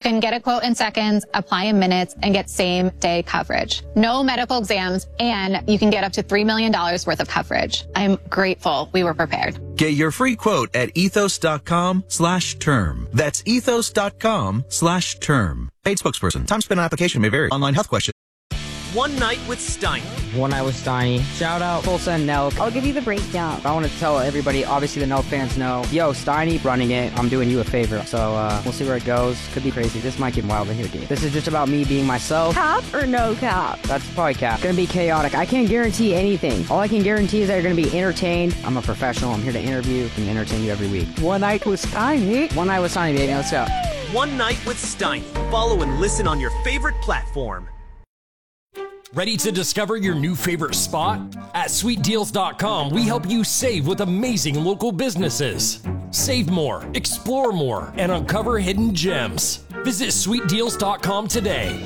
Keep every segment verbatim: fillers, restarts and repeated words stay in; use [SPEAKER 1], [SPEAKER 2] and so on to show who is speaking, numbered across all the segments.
[SPEAKER 1] can get a quote in seconds, apply in minutes, and get same-day coverage. No medical exams, and you can get up to three million dollars worth of coverage. I'm grateful we were prepared.
[SPEAKER 2] Get your free quote at ethos.com slash term. That's ethos.com slash term. Paid spokesperson. Time spent on application may vary. Online health question.
[SPEAKER 3] One Night with Steiny.
[SPEAKER 4] One Night with Steiny. Shout out Tulsa and Nelk.
[SPEAKER 5] I'll give you the breakdown.
[SPEAKER 4] I want to tell everybody, obviously the Nelk fans know, yo, Steiny running it, I'm doing you a favor. So uh, we'll see where it goes. Could be crazy. This might get wild in here, dude. This is just about me being myself.
[SPEAKER 5] Cap or no cap?
[SPEAKER 4] That's probably cap. Gonna be chaotic. I can't guarantee anything. All I can guarantee is that you're gonna be entertained. I'm a professional. I'm here to interview and entertain you every week.
[SPEAKER 5] One Night with Steiny.
[SPEAKER 4] One Night with Steiny, baby. Let's go.
[SPEAKER 3] One Night with Steiny. Follow and listen on your favorite platform.
[SPEAKER 6] Ready to discover your new favorite spot? At sweet deals dot com, we help you save with amazing local businesses. Save more, explore more, and uncover hidden gems. Visit sweet deals dot com today.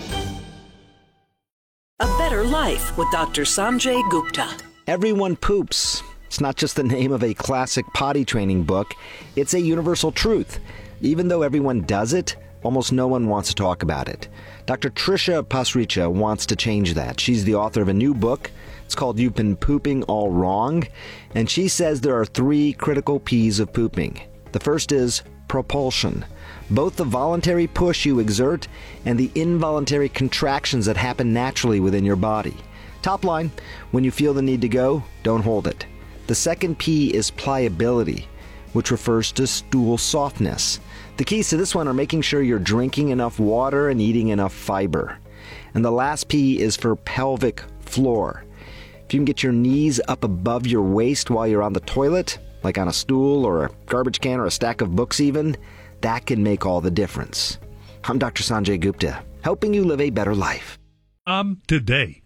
[SPEAKER 7] A Better Life with Doctor Sanjay Gupta.
[SPEAKER 8] Everyone poops. It's not just the name of a classic potty training book. It's a universal truth. Even though everyone does it, almost no one wants to talk about it. Doctor Trisha Pasricha wants to change that. She's the author of a new book. It's called You've Been Pooping All Wrong. And she says there are three critical P's of pooping. The first is propulsion. Both the voluntary push you exert and the involuntary contractions that happen naturally within your body. Top line, when you feel the need to go, don't hold it. The second P is pliability, which refers to stool softness. The keys to this one are making sure you're drinking enough water and eating enough fiber. And the last P is for pelvic floor. If you can get your knees up above your waist while you're on the toilet, like on a stool or a garbage can or a stack of books even, that can make all the difference. I'm Doctor Sanjay Gupta, helping you live a better life.
[SPEAKER 9] Um, today.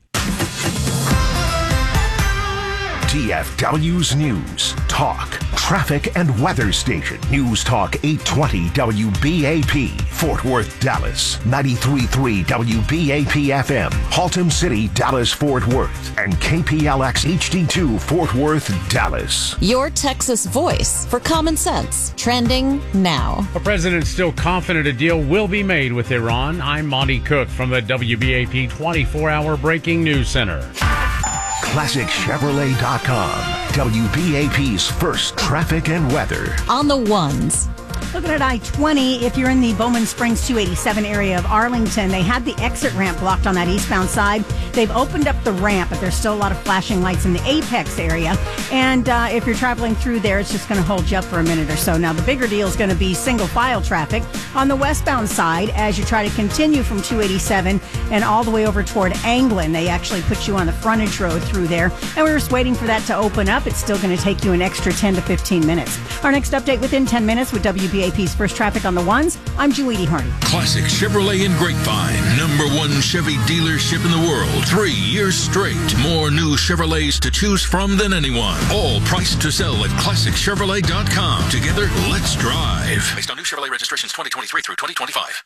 [SPEAKER 10] T F W's News, Talk, Traffic and Weather Station. News Talk eight twenty W B A P, Fort Worth, Dallas. ninety-three point three W B A P F M, Haltom City, Dallas, Fort Worth. And K P L X H D two, Fort Worth, Dallas.
[SPEAKER 11] Your Texas voice for common sense. Trending now.
[SPEAKER 12] The president's still confident a deal will be made with Iran. I'm Monty Cook from the W B A P twenty-four hour Breaking News Center.
[SPEAKER 10] Classic Chevrolet dot com, W B A P's first traffic and weather.
[SPEAKER 11] On the ones.
[SPEAKER 13] Looking at I twenty, if you're in the Bowman Springs two eighty-seven area of Arlington, they had the exit ramp blocked on that eastbound side. They've opened up the ramp, but there's still a lot of flashing lights in the Apex area. And uh, if you're traveling through there, it's just going to hold you up for a minute or so. Now, the bigger deal is going to be single file traffic on the westbound side as you try to continue from two eighty-seven and all the way over toward Anglin. They actually put you on the frontage road through there. And we're just waiting for that to open up. It's still going to take you an extra ten to fifteen minutes. Our next update within ten minutes with W B A P's First Traffic on the Ones. I'm Julie Hardy.
[SPEAKER 14] Classic Chevrolet in Grapevine. Number one Chevy dealership in the world. Three years straight. More new Chevrolets to choose from than anyone. All priced to sell at classic chevrolet dot com. Together, let's drive. Based on new Chevrolet registrations twenty twenty-three through twenty twenty-five.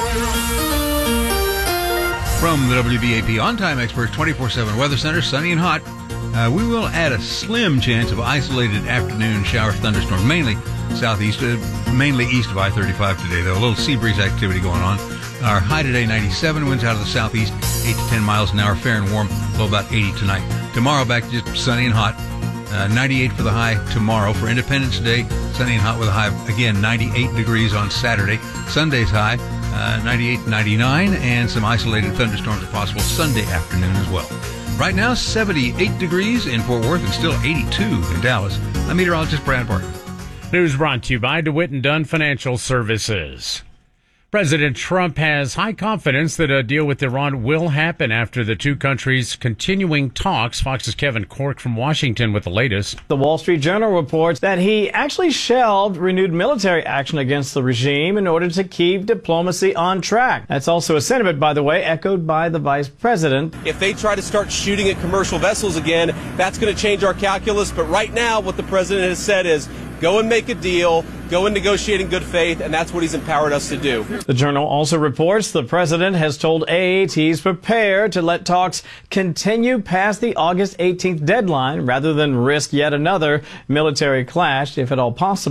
[SPEAKER 9] From the W B A P On-Time Experts twenty-four seven Weather Center, sunny and hot. Uh, we will add a slim chance of isolated afternoon shower thunderstorms, mainly southeast, uh, mainly east of I thirty-five today, though. A little sea breeze activity going on. Our high today, ninety-seven, winds out of the southeast, eight to ten miles an hour, fair and warm, low about eighty tonight. Tomorrow, back to just sunny and hot. Uh, ninety-eight for the high tomorrow. For Independence Day, sunny and hot with a high, again, ninety-eight degrees on Saturday. Sunday's high, uh, ninety-eight, ninety-nine, and some isolated thunderstorms are possible Sunday afternoon as well. Right now, seventy-eight degrees in Fort Worth and still eighty-two in Dallas. I'm meteorologist Brad Barton.
[SPEAKER 12] News brought to you by DeWitt and Dunn Financial Services. President Trump has high confidence that a deal with Iran will happen after the two countries' continuing talks. Fox's Kevin Cork from Washington with the latest.
[SPEAKER 15] The Wall Street Journal reports that he actually shelved renewed military action against the regime in order to keep diplomacy on track. That's also a sentiment, by the way, echoed by the vice president.
[SPEAKER 16] If they try to start shooting at commercial vessels again, that's going to change our calculus. But right now, what the president has said is, go and make a deal, go and negotiate in good faith, and that's what he's empowered us to do.
[SPEAKER 15] The Journal also reports the president has told A A T he's prepared to let talks continue past the August eighteenth deadline rather than risk yet another military clash, if at all possible.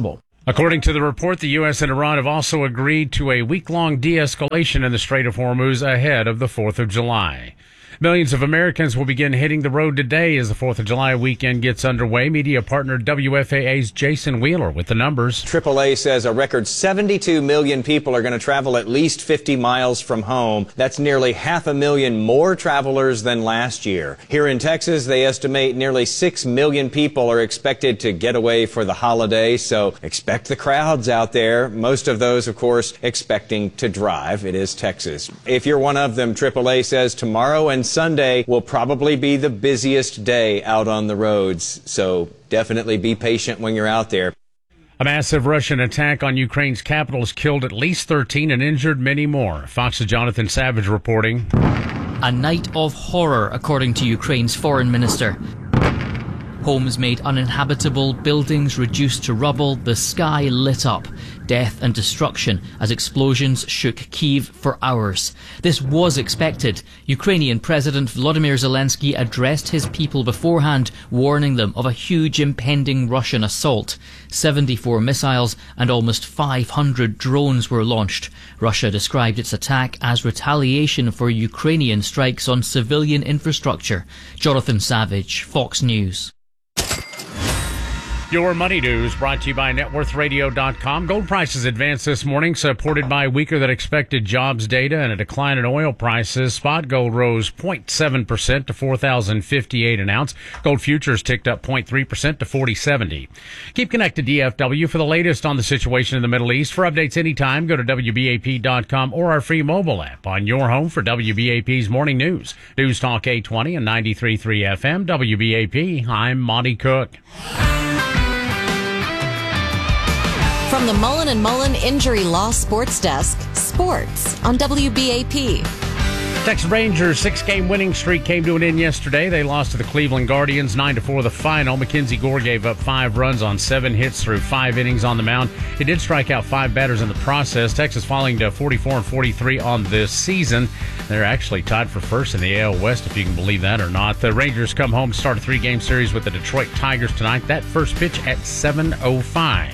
[SPEAKER 12] According to the report, the U S and Iran have also agreed to a week-long de-escalation in the Strait of Hormuz ahead of the fourth of July. Millions of Americans will begin hitting the road today as the fourth of July weekend gets underway. Media partner W F A A's Jason Wheeler with the numbers.
[SPEAKER 17] triple A says a record seventy-two million people are going to travel at least fifty miles from home. That's nearly half a million more travelers than last year. Here in Texas, they estimate nearly six million people are expected to get away for the holiday, so expect the crowds out there. Most of those, of course, expecting to drive. It is Texas. If you're one of them, triple A says tomorrow and Sunday will probably be the busiest day out on the roads, so definitely be patient when you're out there.
[SPEAKER 12] A massive Russian attack on Ukraine's capital has killed at least thirteen and injured many more. Fox's Jonathan Savage reporting.
[SPEAKER 18] A night of horror, according to Ukraine's foreign minister. Homes made uninhabitable, buildings reduced to rubble, the sky lit up. Death and destruction as explosions shook Kyiv for hours. This was expected. Ukrainian President Volodymyr Zelensky addressed his people beforehand, warning them of a huge impending Russian assault. seventy-four missiles and almost five hundred drones were launched. Russia described its attack as retaliation for Ukrainian strikes on civilian infrastructure. Jonathan Savage, Fox News.
[SPEAKER 12] Your money news brought to you by net worth radio dot com. Gold prices advanced this morning, supported by weaker than expected jobs data and a decline in oil prices. Spot gold rose zero point seven percent to four thousand fifty-eight an ounce. Gold futures ticked up zero point three percent to forty seventy. Keep connected D F W for the latest on the situation in the Middle East. For updates anytime, go to W B A P dot com or our free mobile app on your home for W B A P's morning news. News Talk eight twenty and ninety-three point three F M. W B A P. I'm Monty Cook.
[SPEAKER 11] From the Mullen and Mullen Injury Law Sports Desk, sports on W B A P.
[SPEAKER 12] Texas Rangers' six-game winning streak came to an end yesterday. They lost to the Cleveland Guardians nine to four the final. Mackenzie Gore gave up five runs on seven hits through five innings on the mound. He did strike out five batters in the process. Texas falling to forty-four and forty-three on this season. They're actually tied for first in the A L West, if you can believe that or not. The Rangers come home, start a three-game series with the Detroit Tigers tonight. That first pitch at seven oh five.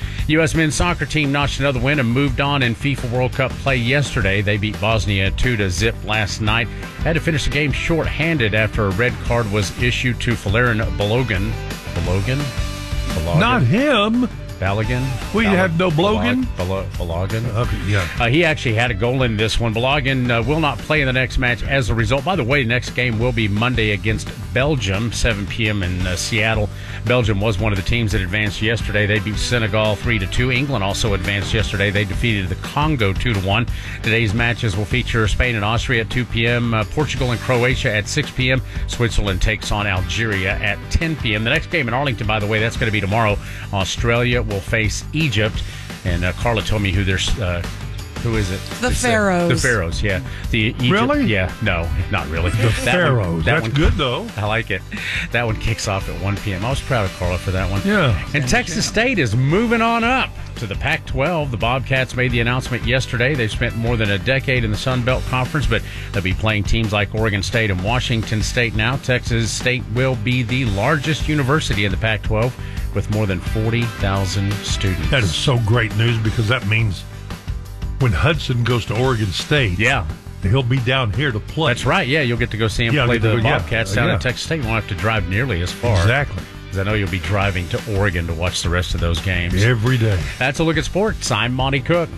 [SPEAKER 12] U S men's soccer team notched another win and moved on in FIFA World Cup play yesterday. They beat Bosnia two to zip last night. Had to finish the game short-handed after a red card was issued to Valerian Balogun. Balogun? Balogun?
[SPEAKER 19] Not him.
[SPEAKER 12] Balogun?
[SPEAKER 19] We
[SPEAKER 12] Balag-
[SPEAKER 19] had no Blogan.
[SPEAKER 12] Balag- Balogun?
[SPEAKER 19] Okay, yeah.
[SPEAKER 12] Uh, he actually had a goal in this one. Balogun uh, will not play in the next match as a result. By the way, the next game will be Monday against Belgium, seven p.m. in uh, Seattle. Belgium was one of the teams that advanced yesterday. They beat Senegal three to two. England also advanced yesterday. They defeated the Congo two to one. Today's matches will feature Spain and Austria at two p.m., uh, Portugal and Croatia at six p.m. Switzerland takes on Algeria at ten p.m. The next game in Arlington, by the way, that's going to be tomorrow. Australia will face Egypt. And uh, Carla told me who there's... Uh, Who is it?
[SPEAKER 20] The
[SPEAKER 12] it's,
[SPEAKER 20] Pharaohs.
[SPEAKER 12] Uh, the Pharaohs, yeah. The Egypt,
[SPEAKER 19] Really?
[SPEAKER 12] Yeah, no, not really.
[SPEAKER 19] The Pharaohs.
[SPEAKER 12] One, that
[SPEAKER 19] That's
[SPEAKER 12] one,
[SPEAKER 19] good, though.
[SPEAKER 12] I like it. That one kicks off at one p.m. I was proud of Carla for that one.
[SPEAKER 19] Yeah.
[SPEAKER 12] And Texas State is moving on up to the Pac twelve. The Bobcats made the announcement yesterday. They've spent more than a decade in the Sun Belt Conference, but they'll be playing teams like Oregon State and Washington State now. Texas State will be the largest university in the Pac twelve with more than forty thousand students.
[SPEAKER 19] That is so great news because that means when Hudson goes to Oregon State,
[SPEAKER 12] yeah,
[SPEAKER 19] he'll be down here to play.
[SPEAKER 12] That's right. Yeah, you'll get to go see him
[SPEAKER 19] Yeah,
[SPEAKER 12] play
[SPEAKER 19] get to
[SPEAKER 12] the
[SPEAKER 19] go- yeah,
[SPEAKER 12] Bobcats
[SPEAKER 19] uh,
[SPEAKER 12] down
[SPEAKER 19] yeah.
[SPEAKER 12] at Texas State. You won't have to drive nearly as far.
[SPEAKER 19] Exactly.
[SPEAKER 12] Because I know you'll be driving to Oregon to watch the rest of those games.
[SPEAKER 19] Every day.
[SPEAKER 12] That's a look at sports. I'm Monty Cook.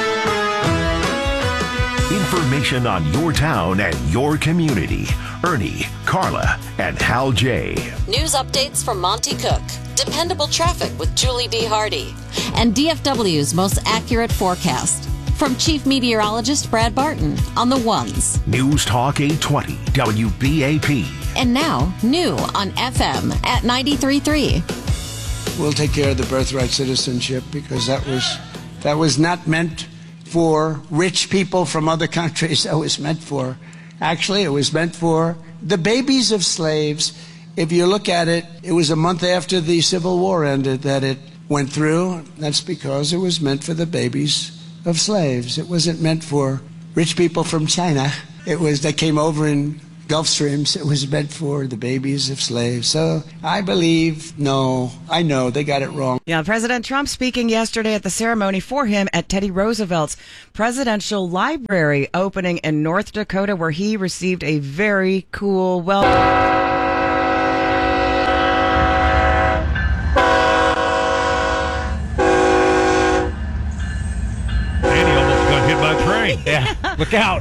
[SPEAKER 10] Information on your town and your community. Ernie, Carla, and Hal J.
[SPEAKER 11] News updates from Monty Cook. Dependable traffic with Julie D. Hardy. And D F W's most accurate forecast. From Chief Meteorologist Brad Barton on the ones.
[SPEAKER 10] News Talk eight twenty W B A P.
[SPEAKER 11] And now, new on F M at ninety-three point three.
[SPEAKER 21] We'll take care of the birthright citizenship because that was that was not meant for rich people from other countries. That was meant for, actually, it was meant for the babies of slaves. If you look at it, it was a month after the Civil War ended that it went through. That's because it was meant for the babies of slaves. It wasn't meant for rich people from China. It was, they came over in Gulf Streams. It was meant for the babies of slaves. So I believe, no, I know they got it wrong.
[SPEAKER 20] Yeah, President Trump speaking yesterday at the ceremony for him at Teddy Roosevelt's Presidential Library opening in North Dakota, where he received a very cool welcome.
[SPEAKER 12] Yeah, look out.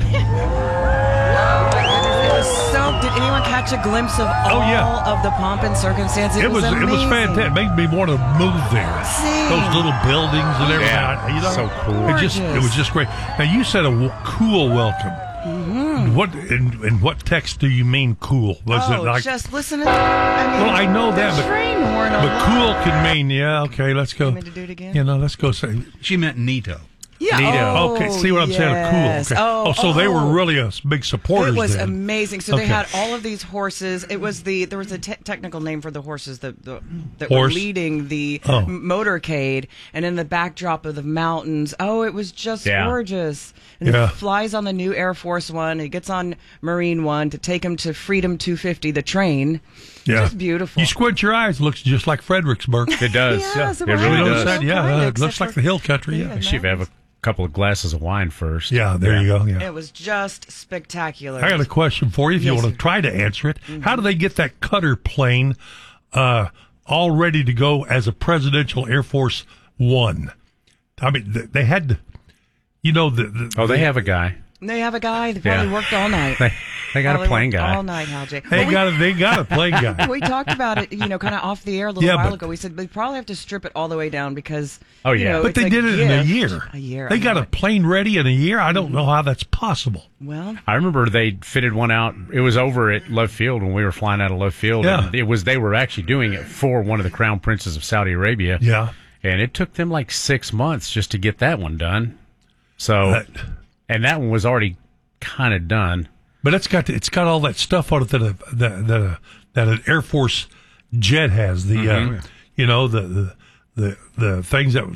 [SPEAKER 20] So, did anyone catch a glimpse of all
[SPEAKER 19] oh, yeah.
[SPEAKER 20] of the pomp and circumstance? It,
[SPEAKER 19] it was,
[SPEAKER 20] was
[SPEAKER 19] it was fantastic. It made me want to move there.
[SPEAKER 20] See?
[SPEAKER 19] Those little buildings and everything.
[SPEAKER 12] Yeah,
[SPEAKER 19] you know,
[SPEAKER 12] so cool.
[SPEAKER 19] It just it was just great. Now you said a w- cool welcome.
[SPEAKER 20] Mm-hmm.
[SPEAKER 19] What in, in what text do you mean cool? Was
[SPEAKER 20] oh,
[SPEAKER 19] it like
[SPEAKER 20] just listen to I mean,
[SPEAKER 19] well, I know that, but,
[SPEAKER 20] train horn
[SPEAKER 19] but cool can mean yeah. Okay, let's go.
[SPEAKER 20] You want me to do it again?
[SPEAKER 19] You know, let's go. Say
[SPEAKER 9] she meant neato.
[SPEAKER 20] Yeah.
[SPEAKER 19] Neato.
[SPEAKER 20] Oh,
[SPEAKER 19] okay, see what I'm
[SPEAKER 20] yes.
[SPEAKER 19] saying? Cool. Okay.
[SPEAKER 20] Oh,
[SPEAKER 19] oh, so
[SPEAKER 20] oh.
[SPEAKER 19] they were really a big supporters.
[SPEAKER 20] It was
[SPEAKER 19] then.
[SPEAKER 20] amazing. So
[SPEAKER 19] okay.
[SPEAKER 20] they had all of these horses. It was the there was a te- technical name for the horses that the, that
[SPEAKER 19] Horse?
[SPEAKER 20] were leading the
[SPEAKER 19] oh.
[SPEAKER 20] motorcade, and in the backdrop of the mountains. Oh, it was just
[SPEAKER 12] yeah.
[SPEAKER 20] gorgeous. And
[SPEAKER 19] yeah.
[SPEAKER 20] he flies on the new Air Force One. He gets on Marine One to take him to Freedom two fifty, the train.
[SPEAKER 19] Yeah.
[SPEAKER 20] Just beautiful.
[SPEAKER 19] You squint your eyes, it looks just like Fredericksburg.
[SPEAKER 12] It does.
[SPEAKER 20] Yes,
[SPEAKER 12] yeah.
[SPEAKER 20] it
[SPEAKER 12] It really
[SPEAKER 20] was.
[SPEAKER 12] does.
[SPEAKER 20] So
[SPEAKER 19] yeah,
[SPEAKER 20] kind,
[SPEAKER 19] uh, it
[SPEAKER 20] except
[SPEAKER 19] looks like
[SPEAKER 20] for-
[SPEAKER 19] the hill country. Yeah.
[SPEAKER 20] Yeah.
[SPEAKER 12] She have a couple of glasses of wine first.
[SPEAKER 19] Yeah, there you go. Yeah.
[SPEAKER 20] It was just spectacular.
[SPEAKER 19] I got a question for you if you
[SPEAKER 20] Yes,
[SPEAKER 19] want to
[SPEAKER 20] sir.
[SPEAKER 19] try to answer it.
[SPEAKER 20] Mm-hmm.
[SPEAKER 19] How do they get that Cutter plane uh, all ready to go as a presidential Air Force One? I mean, th- they had to, you know, the, the
[SPEAKER 12] Oh, they have a guy.
[SPEAKER 20] They have a guy that probably
[SPEAKER 12] Yeah.
[SPEAKER 20] worked all night.
[SPEAKER 12] They, they got
[SPEAKER 20] Probably
[SPEAKER 12] a plane
[SPEAKER 20] worked
[SPEAKER 12] guy.
[SPEAKER 20] all night, Hal J.
[SPEAKER 19] They
[SPEAKER 20] Well, we-
[SPEAKER 19] got a, they got a plane guy.
[SPEAKER 20] we talked about it, you know, kind of off the air a little
[SPEAKER 19] Yeah,
[SPEAKER 20] while
[SPEAKER 19] but-
[SPEAKER 20] ago. We said they probably have to strip it all the way down because,
[SPEAKER 12] Oh,
[SPEAKER 20] you
[SPEAKER 12] yeah.
[SPEAKER 20] know,
[SPEAKER 19] But
[SPEAKER 20] it's
[SPEAKER 19] they
[SPEAKER 20] a
[SPEAKER 19] did it in a
[SPEAKER 20] gift.
[SPEAKER 19] year.
[SPEAKER 20] A year.
[SPEAKER 19] They
[SPEAKER 20] I
[SPEAKER 19] got
[SPEAKER 20] know
[SPEAKER 19] a
[SPEAKER 20] it.
[SPEAKER 19] plane ready in a year. I don't know how that's possible.
[SPEAKER 20] Well,
[SPEAKER 12] I remember they fitted one out. It was over at Love Field when we were flying out of Love Field.
[SPEAKER 19] Yeah.
[SPEAKER 12] And it was they were actually doing it for one of the crown princes of Saudi Arabia.
[SPEAKER 19] Yeah.
[SPEAKER 12] And it took them like six months just to get that one done. So,
[SPEAKER 19] That-
[SPEAKER 12] and that one was already kind of done.
[SPEAKER 19] But it's got it's got all that stuff on it that a, that that, a, that an Air Force jet has. The
[SPEAKER 12] Mhm.
[SPEAKER 19] uh, you know the, the the the things that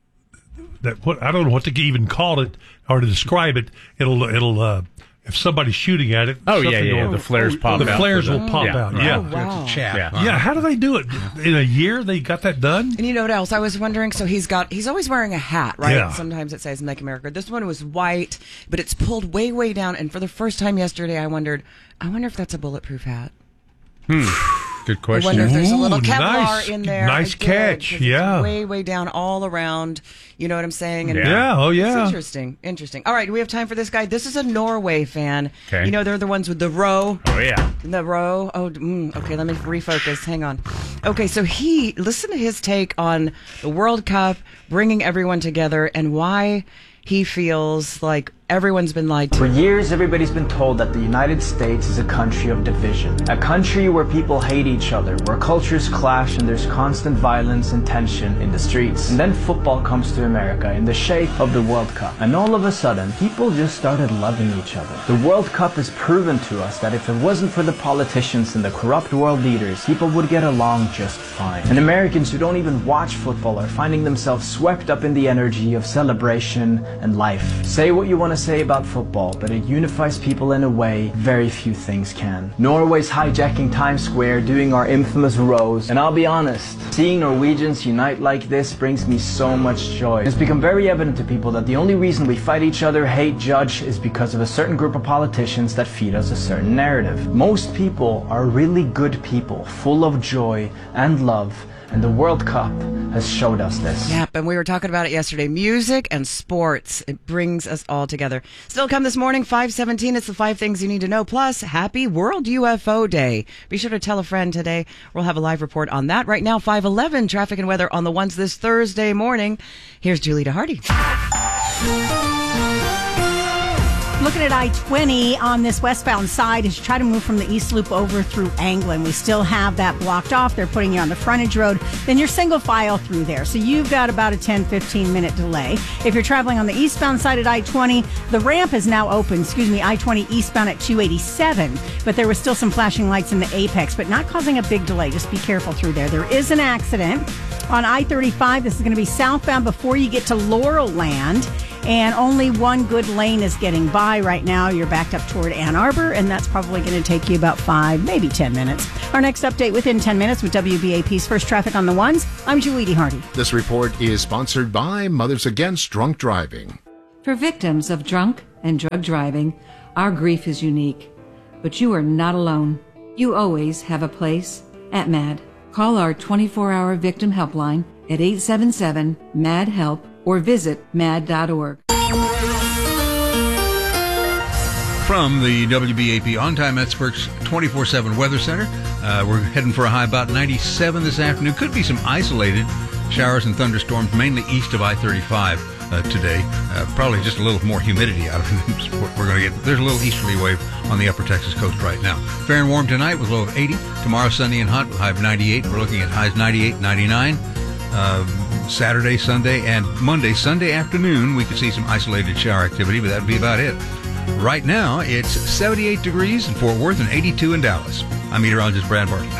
[SPEAKER 19] that what I don't know what to even call it or to describe it. It'll it'll uh, if somebody's shooting at it.
[SPEAKER 12] Oh, yeah,
[SPEAKER 19] something
[SPEAKER 12] yeah,
[SPEAKER 19] will-
[SPEAKER 12] the flares pop
[SPEAKER 19] The
[SPEAKER 12] out
[SPEAKER 19] flares
[SPEAKER 12] for the-
[SPEAKER 19] will pop
[SPEAKER 12] yeah,
[SPEAKER 19] out.
[SPEAKER 12] right.
[SPEAKER 19] Yeah.
[SPEAKER 20] Oh, wow.
[SPEAKER 9] Chaff.
[SPEAKER 12] Yeah.
[SPEAKER 19] Yeah, how do they do it? In a year, they got that done?
[SPEAKER 20] and you know what else? I was wondering. So he's got, he's always wearing a hat, right?
[SPEAKER 19] Yeah.
[SPEAKER 20] Sometimes it says Make America. This one was white, but it's pulled way, way down. And for the first time yesterday, I wondered, I wonder if that's a bulletproof hat.
[SPEAKER 12] Hmm. Good question.
[SPEAKER 20] I wonder if there's a little
[SPEAKER 19] Ooh,
[SPEAKER 20] Kevlar
[SPEAKER 19] nice-
[SPEAKER 20] in there.
[SPEAKER 19] nice
[SPEAKER 20] I did,
[SPEAKER 19] catch,
[SPEAKER 20] 'cause it's
[SPEAKER 19] yeah.
[SPEAKER 20] way, way down all around. You know what I'm saying? And
[SPEAKER 19] Yeah, oh, yeah.
[SPEAKER 20] It's interesting. Interesting. All right, do we have time for this guy? This is a Norway fan.
[SPEAKER 12] Okay.
[SPEAKER 20] You know, they're the ones with the row.
[SPEAKER 12] Oh, yeah.
[SPEAKER 20] The row. Oh, mm, okay. Let me refocus. Hang on. Okay, so he listen to his take on the World Cup, bringing everyone together, and why he feels like everyone's been lied
[SPEAKER 22] For
[SPEAKER 20] to.
[SPEAKER 22] years, everybody's been told that the United States is a country of division. A country where people hate each other, where cultures clash and there's constant violence and tension in the streets. And then football comes to America in the shape of the World Cup. And all of a sudden, people just started loving each other. The World Cup has proven to us that if it wasn't for the politicians and the corrupt world leaders, people would get along just fine. And Americans who don't even watch football are finding themselves swept up in the energy of celebration and life. Say what you want to say about football, but it unifies people in a way very few things can. Norway's hijacking Times Square, doing our infamous rows, and I'll be honest, seeing Norwegians unite like this brings me so much joy. It's become very evident to people that the only reason we fight each other, hate, judge, is because of a certain group of politicians that feed us a certain narrative. Most people are really good people, full of joy and love, and the World Cup has showed us this.
[SPEAKER 20] Yep, and we were talking about it yesterday. Music and sports, it brings us all together. Still come this morning, five seventeen. It's the five things you need to know. Plus, happy World U F O Day. Be sure to tell a friend today. We'll have a live report on that. Right now, five eleven, traffic and weather on the ones this Thursday morning. Here's Julie DeHardy.
[SPEAKER 13] Looking at I twenty on this westbound side as you try to move from the East Loop over through Anglin. We still have that blocked off. They're putting you on the frontage road. Then you're single file through there. So you've got about a ten, fifteen minute delay. If you're traveling on the eastbound side at I twenty, the ramp is now open. Excuse me, I twenty eastbound at two eighty-seven. But there was still some flashing lights in the apex, but not causing a big delay. Just be careful through there. There is an accident on I thirty-five. This is going to be southbound before you get to Laurel Land. And only one good lane is getting by right now. You're backed up toward Ann Arbor, and that's probably going to take you about five, maybe ten minutes. Our next update within ten minutes with W B A P's First Traffic on the Ones. I'm Julie D. Hardy.
[SPEAKER 1] This report is sponsored by Mothers Against Drunk Driving.
[SPEAKER 2] For victims of drunk and drug driving, our grief is unique. But you are not alone. You always have a place at MAD. Call our twenty-four hour victim helpline at eight seven seven, M A D, HELP or visit mad dot org.
[SPEAKER 9] From the W B A P On-Time Experts twenty-four seven Weather Center, uh, we're heading for a high about ninety-seven this afternoon. Could be some isolated showers and thunderstorms, mainly east of I thirty-five uh, today. Uh, probably just a little more humidity out of it. We're going to get. There's a little easterly wave on the upper Texas coast right now. Fair and warm tonight with a low of eighty. Tomorrow sunny and hot with a high of ninety-eight. We're looking at highs ninety-eight, ninety-nine. Uh, Saturday, Sunday, and Monday, Sunday afternoon, we could see some isolated shower activity, but that would be about it. Right now, it's seventy-eight degrees in Fort Worth and eighty-two in Dallas. I'm meteorologist Brad Bartlett.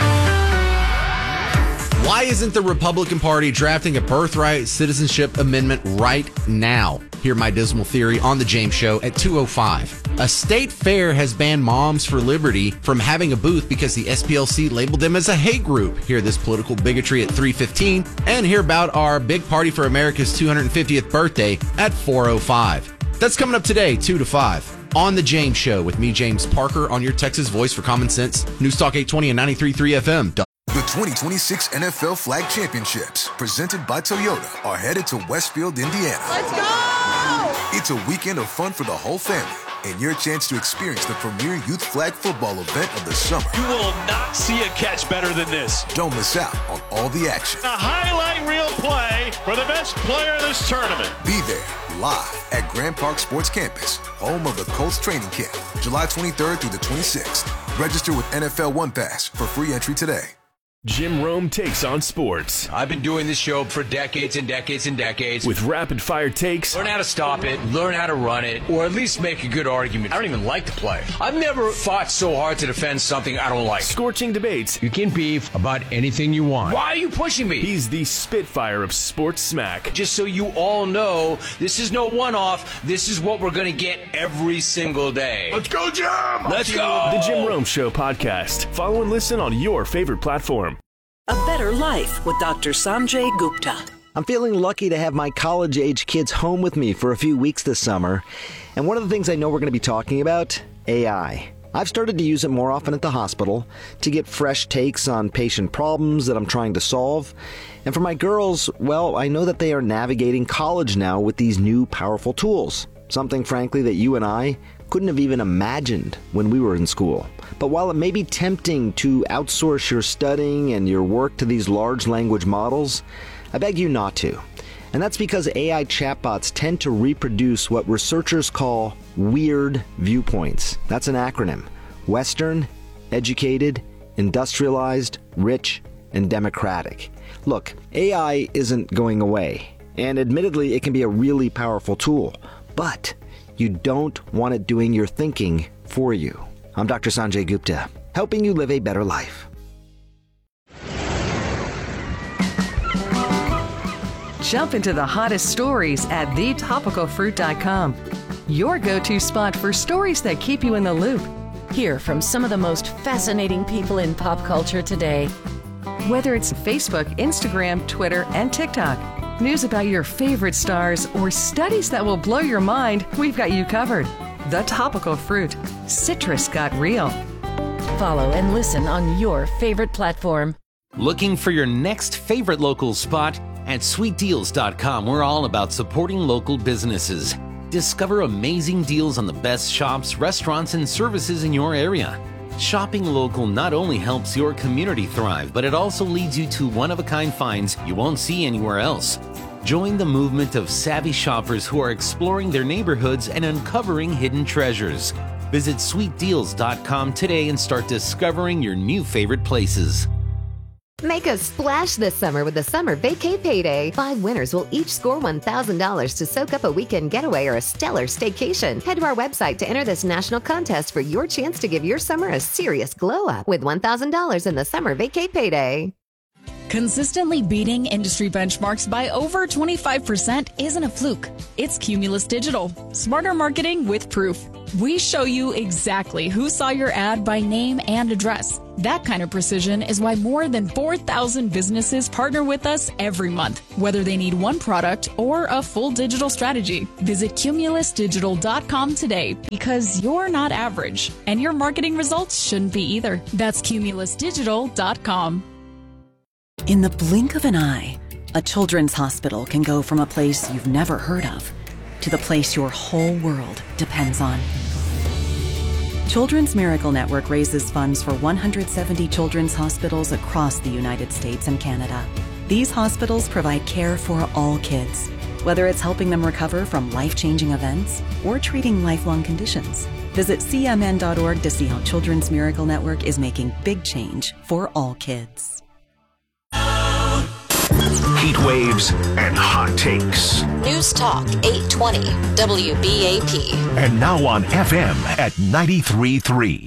[SPEAKER 23] Why isn't the Republican Party drafting a birthright citizenship amendment right now? Hear my dismal theory on The James Show at two oh five. A state fair has banned Moms for Liberty from having a booth because the S P L C labeled them as a hate group. Hear this political bigotry at three fifteen. And hear about our Big Party for America's two hundred fiftieth birthday at four oh five. That's coming up today, two to five. On The James Show with me, James Parker, on your Texas voice for common sense. News Talk eight twenty and ninety-three point three F M.
[SPEAKER 24] The twenty twenty-six N F L Flag Championships, presented by Toyota, are headed to Westfield, Indiana.
[SPEAKER 25] Let's go!
[SPEAKER 24] It's a weekend of fun for the whole family and your chance to experience the premier youth flag football event of the summer.
[SPEAKER 25] You will not see a catch better than this.
[SPEAKER 24] Don't miss out on all the action.
[SPEAKER 25] A highlight reel play for the best player in this tournament.
[SPEAKER 24] Be there live at Grand Park Sports Campus, home of the Colts training camp, July twenty-third through the twenty-sixth. Register with N F L One Pass for free entry today.
[SPEAKER 26] Jim Rome takes on sports.
[SPEAKER 27] I've been doing this show for decades and decades and decades.
[SPEAKER 26] With rapid fire takes.
[SPEAKER 27] Learn how to stop it, learn how to run it, or at least make a good argument. I don't even like the play. I've never fought so hard to defend something I don't like.
[SPEAKER 26] Scorching debates.
[SPEAKER 27] You can beef about anything you want. Why are you pushing me?
[SPEAKER 26] He's the Spitfire of sports smack.
[SPEAKER 27] Just so you all know, this is no one-off. This is what we're going to get every single day.
[SPEAKER 26] Let's go, Jim!
[SPEAKER 27] Let's go!
[SPEAKER 26] The Jim Rome Show podcast. Follow and listen on your favorite platform.
[SPEAKER 7] A Better Life with Doctor Sanjay Gupta.
[SPEAKER 8] I'm feeling lucky to have my college-age kids home with me for a few weeks this summer. And one of the things I know we're going to be talking about, A I. I've started to use it more often at the hospital to get fresh takes on patient problems that I'm trying to solve. And for my girls, well, I know that they are navigating college now with these new powerful tools. Something, frankly, that you and I couldn't have even imagined when we were in school. But while it may be tempting to outsource your studying and your work to these large language models, I beg you not to. And that's because A I chatbots tend to reproduce what researchers call weird viewpoints. That's an acronym. Western, educated, industrialized, rich, and democratic. Look, A I isn't going away. And admittedly, it can be a really powerful tool. But you don't want it doing your thinking for you. I'm Doctor Sanjay Gupta, helping you live a better life.
[SPEAKER 28] Jump into the hottest stories at the topical fruit dot com. Your go-to spot for stories that keep you in the loop.
[SPEAKER 29] Hear from some of the most fascinating people in pop culture today.
[SPEAKER 28] Whether it's Facebook, Instagram, Twitter, and TikTok, news about your favorite stars, or studies that will blow your mind, we've got you covered. The Topical Fruit. Citrus got real.
[SPEAKER 29] Follow and listen on your favorite platform.
[SPEAKER 30] Looking for your next favorite local spot? At sweet deals dot com, we're all about supporting local businesses. Discover amazing deals on the best shops, restaurants, and services in your area. Shopping local not only helps your community thrive, but it also leads you to one-of-a-kind finds you won't see anywhere else. Join the movement of savvy shoppers who are exploring their neighborhoods and uncovering hidden treasures. Visit sweet deals dot com today and start discovering your new favorite places.
[SPEAKER 31] Make a splash this summer with the Summer Vacay Payday. Five winners will each score one thousand dollars to soak up a weekend getaway or a stellar staycation. Head to our website to enter this national contest for your chance to give your summer a serious glow up with one thousand dollars in the Summer Vacay Payday.
[SPEAKER 3] Consistently beating industry benchmarks by over twenty-five percent isn't a fluke. It's Cumulus Digital. Smarter marketing with proof. We show you exactly who saw your ad by name and address. That kind of precision is why more than four thousand businesses partner with us every month, whether they need one product or a full digital strategy. Visit cumulus digital dot com today because you're not average, and your marketing results shouldn't be either. That's cumulus digital dot com.
[SPEAKER 4] In the blink of an eye, a children's hospital can go from a place you've never heard of to the place your whole world depends on. Children's Miracle Network raises funds for one hundred seventy children's hospitals across the United States and Canada. These hospitals provide care for all kids, whether it's helping them recover from life-changing events or treating lifelong conditions. Visit C M N dot org to see how Children's Miracle Network is making big change for all kids.
[SPEAKER 5] Heat waves and hot takes.
[SPEAKER 29] News Talk eight twenty W B A P.
[SPEAKER 5] And now on F M at ninety-three point three.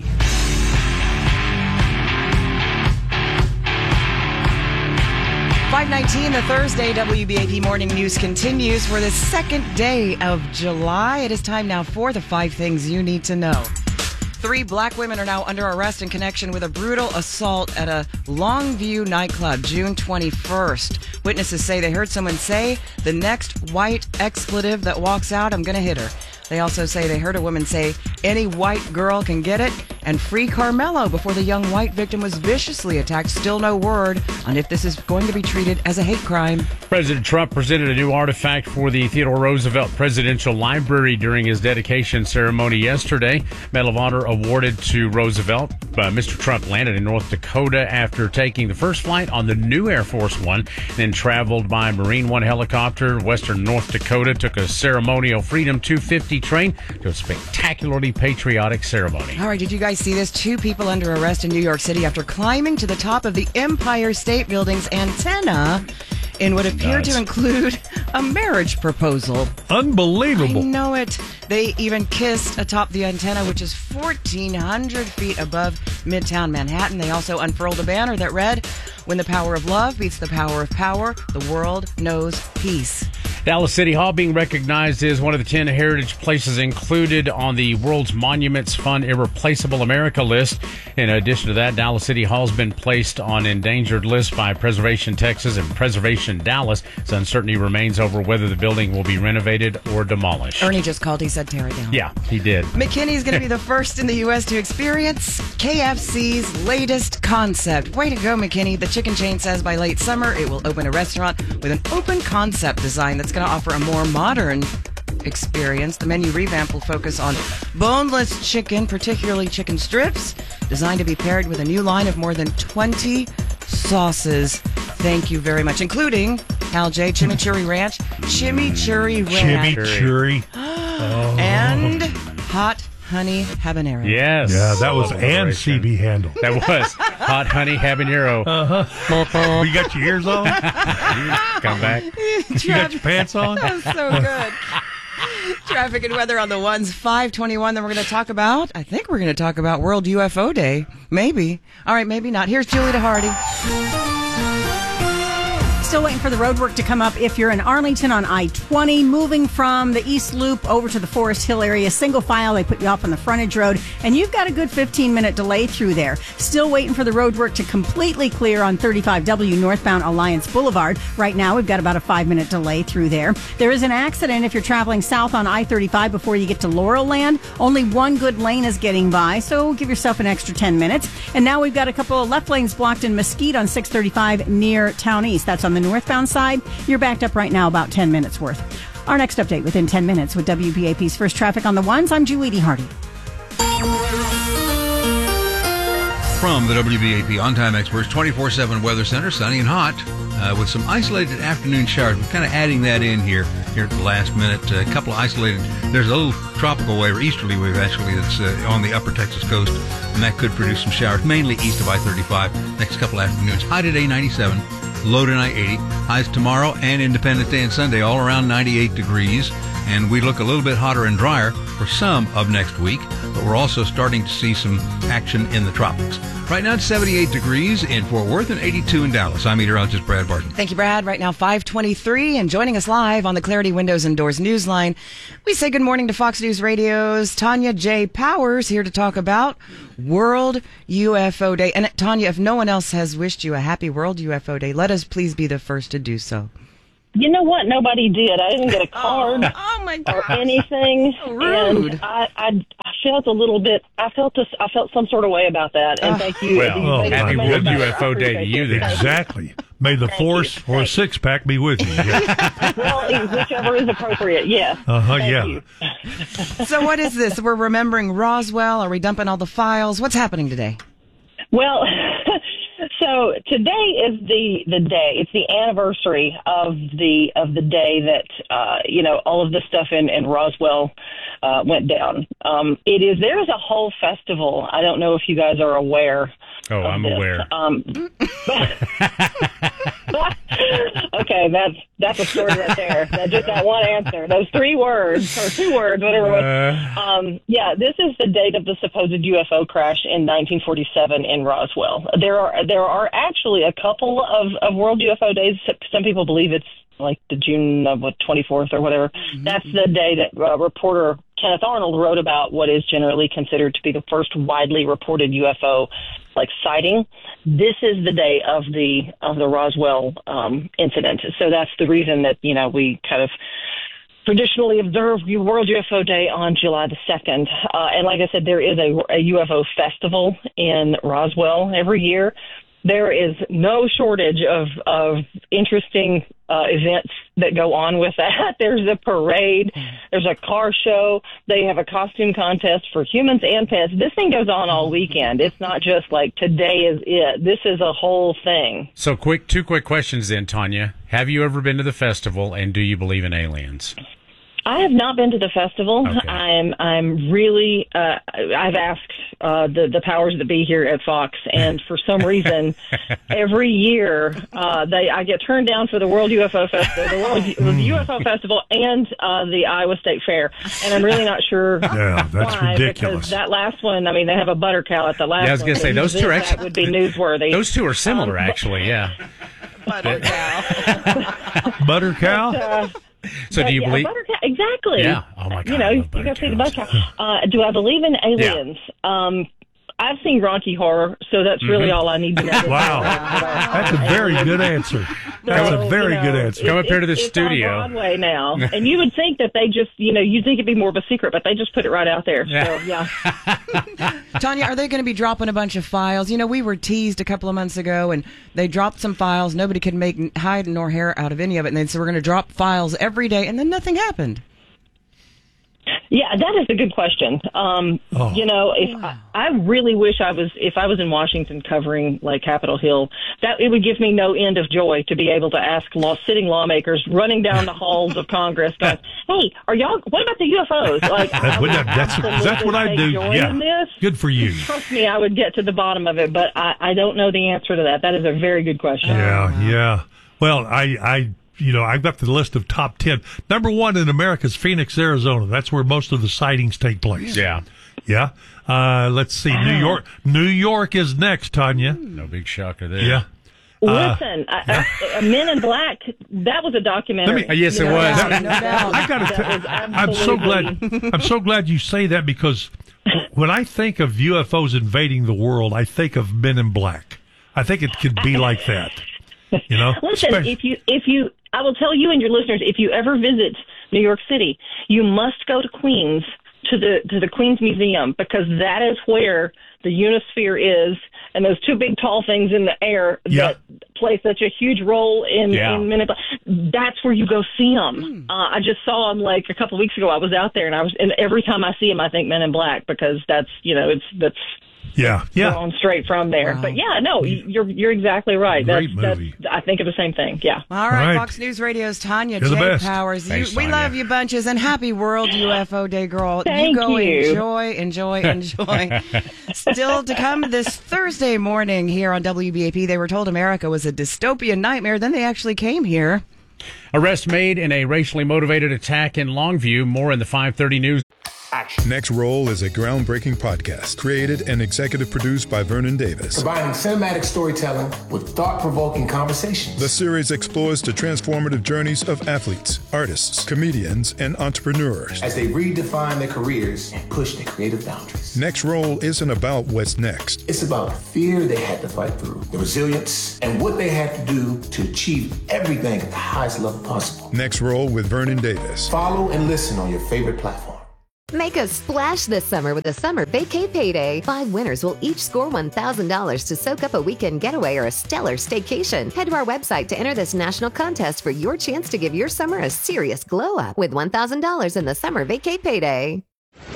[SPEAKER 20] five nineteen, the Thursday W B A P Morning News continues for the second day of July. It is time now for the five things you need to know. Three black women are now under arrest in connection with a brutal assault at a Longview nightclub June twenty-first. Witnesses say they heard someone say, "The next white expletive that walks out, I'm going to hit her." They also say they heard a woman say, "Any white girl can get it," and "Free Carmelo," before the young white victim was viciously attacked. Still no word on if this is going to be treated as a hate crime.
[SPEAKER 12] President Trump presented a new artifact for the Theodore Roosevelt Presidential Library during his dedication ceremony yesterday. Medal of Honor awarded to Roosevelt. Uh, Mister Trump landed in North Dakota after taking the first flight on the new Air Force One, then traveled by Marine One helicopter. Western North Dakota took a ceremonial Freedom two fifty train to a spectacularly patriotic ceremony.
[SPEAKER 20] All right, did you guys see this? Two people under arrest in New York City after climbing to the top of the Empire State Building's antenna in what appeared
[SPEAKER 19] Nuts.
[SPEAKER 20] to include a marriage proposal.
[SPEAKER 19] Unbelievable.
[SPEAKER 20] I know it. They even kissed atop the antenna, which is fourteen hundred feet above Midtown Manhattan. They also unfurled a banner that read, "When the power of love beats the power of power, the world knows peace."
[SPEAKER 12] Dallas City Hall being recognized as one of the ten heritage places included on the World's Monuments Fund Irreplaceable America list. In addition to that, Dallas City Hall has been placed on endangered lists by Preservation Texas and Preservation Dallas. So uncertainty remains over whether the building will be renovated or demolished.
[SPEAKER 20] Ernie just called. He said tear it down.
[SPEAKER 12] Yeah, he did.
[SPEAKER 20] McKinney is going to be the first in the U S to experience K F C's latest concept. Way to go, McKinney. The chicken chain says by late summer it will open a restaurant with an open concept design that's going to offer a more modern experience. The menu revamp will focus on boneless chicken, particularly chicken strips, designed to be paired with a new line of more than twenty sauces. Thank you very much, including Al J. Chimichurri Ranch, Chimichurri Ranch,
[SPEAKER 19] Chimichurri. Oh.
[SPEAKER 20] And Hot Honey Habanero.
[SPEAKER 12] Yes.
[SPEAKER 19] Yeah, that was and C B Handle.
[SPEAKER 12] That was Hot Honey Habanero.
[SPEAKER 19] Uh-huh. You got your ears on?
[SPEAKER 12] Come back.
[SPEAKER 19] You got your pants on?
[SPEAKER 20] That's so good. Traffic and weather on the ones, five twenty-one. Then we're going to talk about, I think we're going to talk about World U F O Day. Maybe. All right, maybe not. Here's Julie DeHardy.
[SPEAKER 13] Still waiting for the road work to come up if you're in Arlington on I twenty, moving from the East Loop over to the Forest Hill area. Single file, they put you off on the frontage road, and you've got a good fifteen minute delay through there. Still waiting for the road work to completely clear on thirty-five W northbound Alliance Boulevard. Right now, we've got about a five minute delay through there. There is an accident if you're traveling south on I thirty-five before you get to Laurel Land. Only one good lane is getting by, so give yourself an extra ten minutes. And now we've got a couple of left lanes blocked in Mesquite on six thirty-five near Town East. That's on the northbound side. You're backed up right now about ten minutes worth. Our next update within ten minutes with W B A P's First Traffic on the Ones. I'm Julie DeHardy.
[SPEAKER 9] From the W B A P On-Time Experts twenty-four seven Weather Center, sunny and hot, uh, with some isolated afternoon showers. We're kind of adding that in here, here at the last minute. A couple of isolated, there's a little tropical wave, or easterly wave actually, that's uh, on the upper Texas coast, and that could produce some showers, mainly east of I thirty-five, next couple of afternoons. High today, ninety-seven. Low tonight, eighty. Highs tomorrow and Independence Day and Sunday, all around ninety-eight degrees. and we look a little bit hotter and drier for some of next week, but we're also starting to see some action in the tropics. Right now it's seventy-eight degrees in Fort Worth and eighty-two in Dallas. I'm meteorologist Brad Barton.
[SPEAKER 20] Thank you, Brad. Right now, five twenty-three, and joining us live on the Clarity Windows and Doors Newsline, we say good morning to Fox News Radio's Tanya J. Powers, here to talk about World U F O Day. And Tanya, if no one else has wished you a happy World U F O Day, let us please be the first to do so.
[SPEAKER 1] You know what? Nobody did. I didn't get a card
[SPEAKER 20] oh, oh my
[SPEAKER 1] or anything,
[SPEAKER 20] so rude.
[SPEAKER 1] and I, I, I felt a little bit. I felt this. I felt some sort of way about that. And thank you.
[SPEAKER 19] Well,
[SPEAKER 1] you
[SPEAKER 19] oh,
[SPEAKER 12] happy World U F O Day to you. Then.
[SPEAKER 19] Exactly. May the force or a six pack be with you. Yeah.
[SPEAKER 1] Well, whichever is appropriate. Yes.
[SPEAKER 19] Uh huh.
[SPEAKER 1] Thank
[SPEAKER 19] Yeah.
[SPEAKER 1] you.
[SPEAKER 20] So, what is this? We're remembering Roswell. Are we dumping all the files? What's happening today?
[SPEAKER 1] Well. So today is the, the day. It's the anniversary of the of the day that uh, you know all of the stuff in, in Roswell uh, went down. Um, it is there is a whole festival. I don't know if you guys are aware.
[SPEAKER 12] Oh, I'm
[SPEAKER 1] this.
[SPEAKER 12] aware.
[SPEAKER 1] Um, okay, that's that's a story right there. That just that one answer, those three words or two words, whatever. It was.
[SPEAKER 12] Uh,
[SPEAKER 1] Um, yeah, this is the date of the supposed U F O crash in nineteen forty-seven in Roswell. There are there are actually a couple of, of World U F O days. Some people believe it's like the June of what twenty-fourth or whatever. Mm-hmm. That's the day that uh, reporter Kenneth Arnold wrote about what is generally considered to be the first widely reported U F O like sighting. This is the day of the of the Roswell um, incident. So that's the reason that you know we kind of traditionally observe World U F O Day on July the second. Uh, and like I said, there is a, a U F O festival in Roswell every year. There is no shortage of, of interesting uh, events that go on with that. There's a parade. There's a car show. They have a costume contest for humans and pets. This thing goes on all weekend. It's not just like today is it. This is a whole thing.
[SPEAKER 12] So quick, two quick questions then, Tanya. Have you ever been to the festival, and do you believe in aliens?
[SPEAKER 1] I have not been to the festival.
[SPEAKER 12] Okay.
[SPEAKER 1] I'm I'm really uh, I've asked uh, the the powers that be here at Fox, and for some reason, every year uh, they I get turned down for the World U F O Festival, the World the U F O Festival, and uh, the Iowa State Fair, and I'm really not sure.
[SPEAKER 19] Yeah, that's
[SPEAKER 1] why,
[SPEAKER 19] ridiculous.
[SPEAKER 1] Because that last one, I mean, they have a butter cow at the last.
[SPEAKER 12] Yeah, I was going to
[SPEAKER 1] one,
[SPEAKER 12] say those two are actually
[SPEAKER 1] that would be newsworthy.
[SPEAKER 12] Those two are similar,
[SPEAKER 1] Um,
[SPEAKER 12] actually. Yeah.
[SPEAKER 20] Butter cow.
[SPEAKER 19] Butter cow.
[SPEAKER 1] But, uh,
[SPEAKER 12] So
[SPEAKER 1] But,
[SPEAKER 12] do you
[SPEAKER 1] yeah,
[SPEAKER 12] believe?
[SPEAKER 1] butter cow, exactly.
[SPEAKER 12] Yeah. Oh my God.
[SPEAKER 1] You know,
[SPEAKER 12] I
[SPEAKER 1] you
[SPEAKER 12] love butter
[SPEAKER 1] got to see the
[SPEAKER 12] cows.
[SPEAKER 1] butter cow. Uh, do I believe in aliens? Um, I've seen Rocky Horror, so that's really
[SPEAKER 12] Mhm.
[SPEAKER 1] all I need to know.
[SPEAKER 19] Wow. That's a very good answer. That's
[SPEAKER 1] So,
[SPEAKER 19] a very
[SPEAKER 1] you know,
[SPEAKER 19] good answer.
[SPEAKER 12] Come up here to the
[SPEAKER 1] it's
[SPEAKER 12] studio.
[SPEAKER 1] on Broadway now, and you would think that they just, you know, you'd think it'd be more of a secret, but they just put it right out there.
[SPEAKER 12] Yeah.
[SPEAKER 1] So yeah.
[SPEAKER 20] Tanya, are they going to be dropping a bunch of files? You know, we were teased a couple of months ago, and they dropped some files. Nobody could make hide nor hair out of any of it. And they said, we're going to drop files every day, and then nothing happened.
[SPEAKER 1] Yeah, that is a good question. Um,
[SPEAKER 19] Oh.
[SPEAKER 1] You know, if I, I really wish I was, if I was in Washington covering like Capitol Hill, that it would give me no end of joy to be able to ask law, sitting lawmakers running down the halls of Congress, going, "Hey, are y'all? What about the U F Os?" Like, I
[SPEAKER 19] That,
[SPEAKER 1] would
[SPEAKER 19] that, that's
[SPEAKER 1] absolutely
[SPEAKER 19] that's what I
[SPEAKER 1] take
[SPEAKER 19] do.
[SPEAKER 1] joy in
[SPEAKER 19] Yeah.
[SPEAKER 1] this.
[SPEAKER 19] Good for you.
[SPEAKER 1] Trust me, I would get to the bottom of it, but I, I don't know the answer to that. That is a very good question.
[SPEAKER 19] Yeah, yeah. Well, I, I, you know, I've got the list of top ten. Number one in America is Phoenix, Arizona. That's where most of the sightings take place.
[SPEAKER 12] Yeah.
[SPEAKER 19] Yeah. Uh, let's see. New York. New York is next, Tanya.
[SPEAKER 12] No big shocker there.
[SPEAKER 19] Yeah.
[SPEAKER 1] Listen, I, I, Men in Black, that was a documentary.
[SPEAKER 19] Let me-
[SPEAKER 12] Yes, it
[SPEAKER 1] You know,
[SPEAKER 12] was.
[SPEAKER 1] that-
[SPEAKER 20] No doubt.
[SPEAKER 19] I gotta.
[SPEAKER 1] that was
[SPEAKER 19] T- I'm so
[SPEAKER 1] absolutely-
[SPEAKER 19] glad. I'm so glad you say that, because when I think of U F Os invading the world, I think of Men in Black. I think it could be like that. You know.
[SPEAKER 1] Listen,
[SPEAKER 19] Spe-
[SPEAKER 1] if you, if you, I will tell you and your listeners, if you ever visit New York City, you must go to Queens, to the to the Queens Museum, because that is where the Unisphere is, and those two big tall things in the air
[SPEAKER 19] Yeah.
[SPEAKER 1] that play such a huge role in,
[SPEAKER 12] Yeah.
[SPEAKER 1] in Men in Black. That's where you go see them. Uh, I just saw them like a couple of weeks ago. I was out there, and I was, and every time I see them, I think Men in Black, because that's, you know, it's that's.
[SPEAKER 19] yeah. Yeah.
[SPEAKER 1] Going straight from there.
[SPEAKER 20] Wow.
[SPEAKER 1] But yeah, no, you're you're exactly right.
[SPEAKER 19] Great
[SPEAKER 1] that's,
[SPEAKER 19] movie.
[SPEAKER 1] That's, I think of the same thing. Yeah.
[SPEAKER 20] All right,
[SPEAKER 19] Right.
[SPEAKER 20] Fox News Radio's Tanya
[SPEAKER 19] You're the
[SPEAKER 20] J.
[SPEAKER 19] best.
[SPEAKER 20] Powers. You,
[SPEAKER 12] Thanks,
[SPEAKER 20] we
[SPEAKER 12] Tanya.
[SPEAKER 20] love you bunches, and happy World U F O Day, girl.
[SPEAKER 1] Thank
[SPEAKER 20] you go
[SPEAKER 1] you.
[SPEAKER 20] enjoy, enjoy, enjoy. Still to come this Thursday morning here on W B A P, they were told America was a dystopian nightmare. Then they actually came here.
[SPEAKER 12] Arrest made in a racially motivated attack in Longview. More in the five thirty news.
[SPEAKER 2] Action. Next Roll is a groundbreaking podcast created and executive produced by Vernon Davis.
[SPEAKER 6] Combining cinematic storytelling with thought-provoking conversations.
[SPEAKER 2] The series explores the transformative journeys of athletes, artists, comedians, and entrepreneurs
[SPEAKER 6] as they redefine their careers and push their creative boundaries.
[SPEAKER 2] Next Roll isn't about what's next.
[SPEAKER 6] It's about the fear they had to fight through, the resilience, and what they had to do to achieve everything at the highest level possible.
[SPEAKER 2] Next Roll with Vernon Davis.
[SPEAKER 6] Follow and listen on your favorite platform.
[SPEAKER 31] Make a splash this summer with the Summer Vacay Payday. Five winners will each score one thousand dollars to soak up a weekend getaway or a stellar staycation. Head to our website to enter this national contest for your chance to give your summer a serious glow up with one thousand dollars in the Summer Vacay Payday.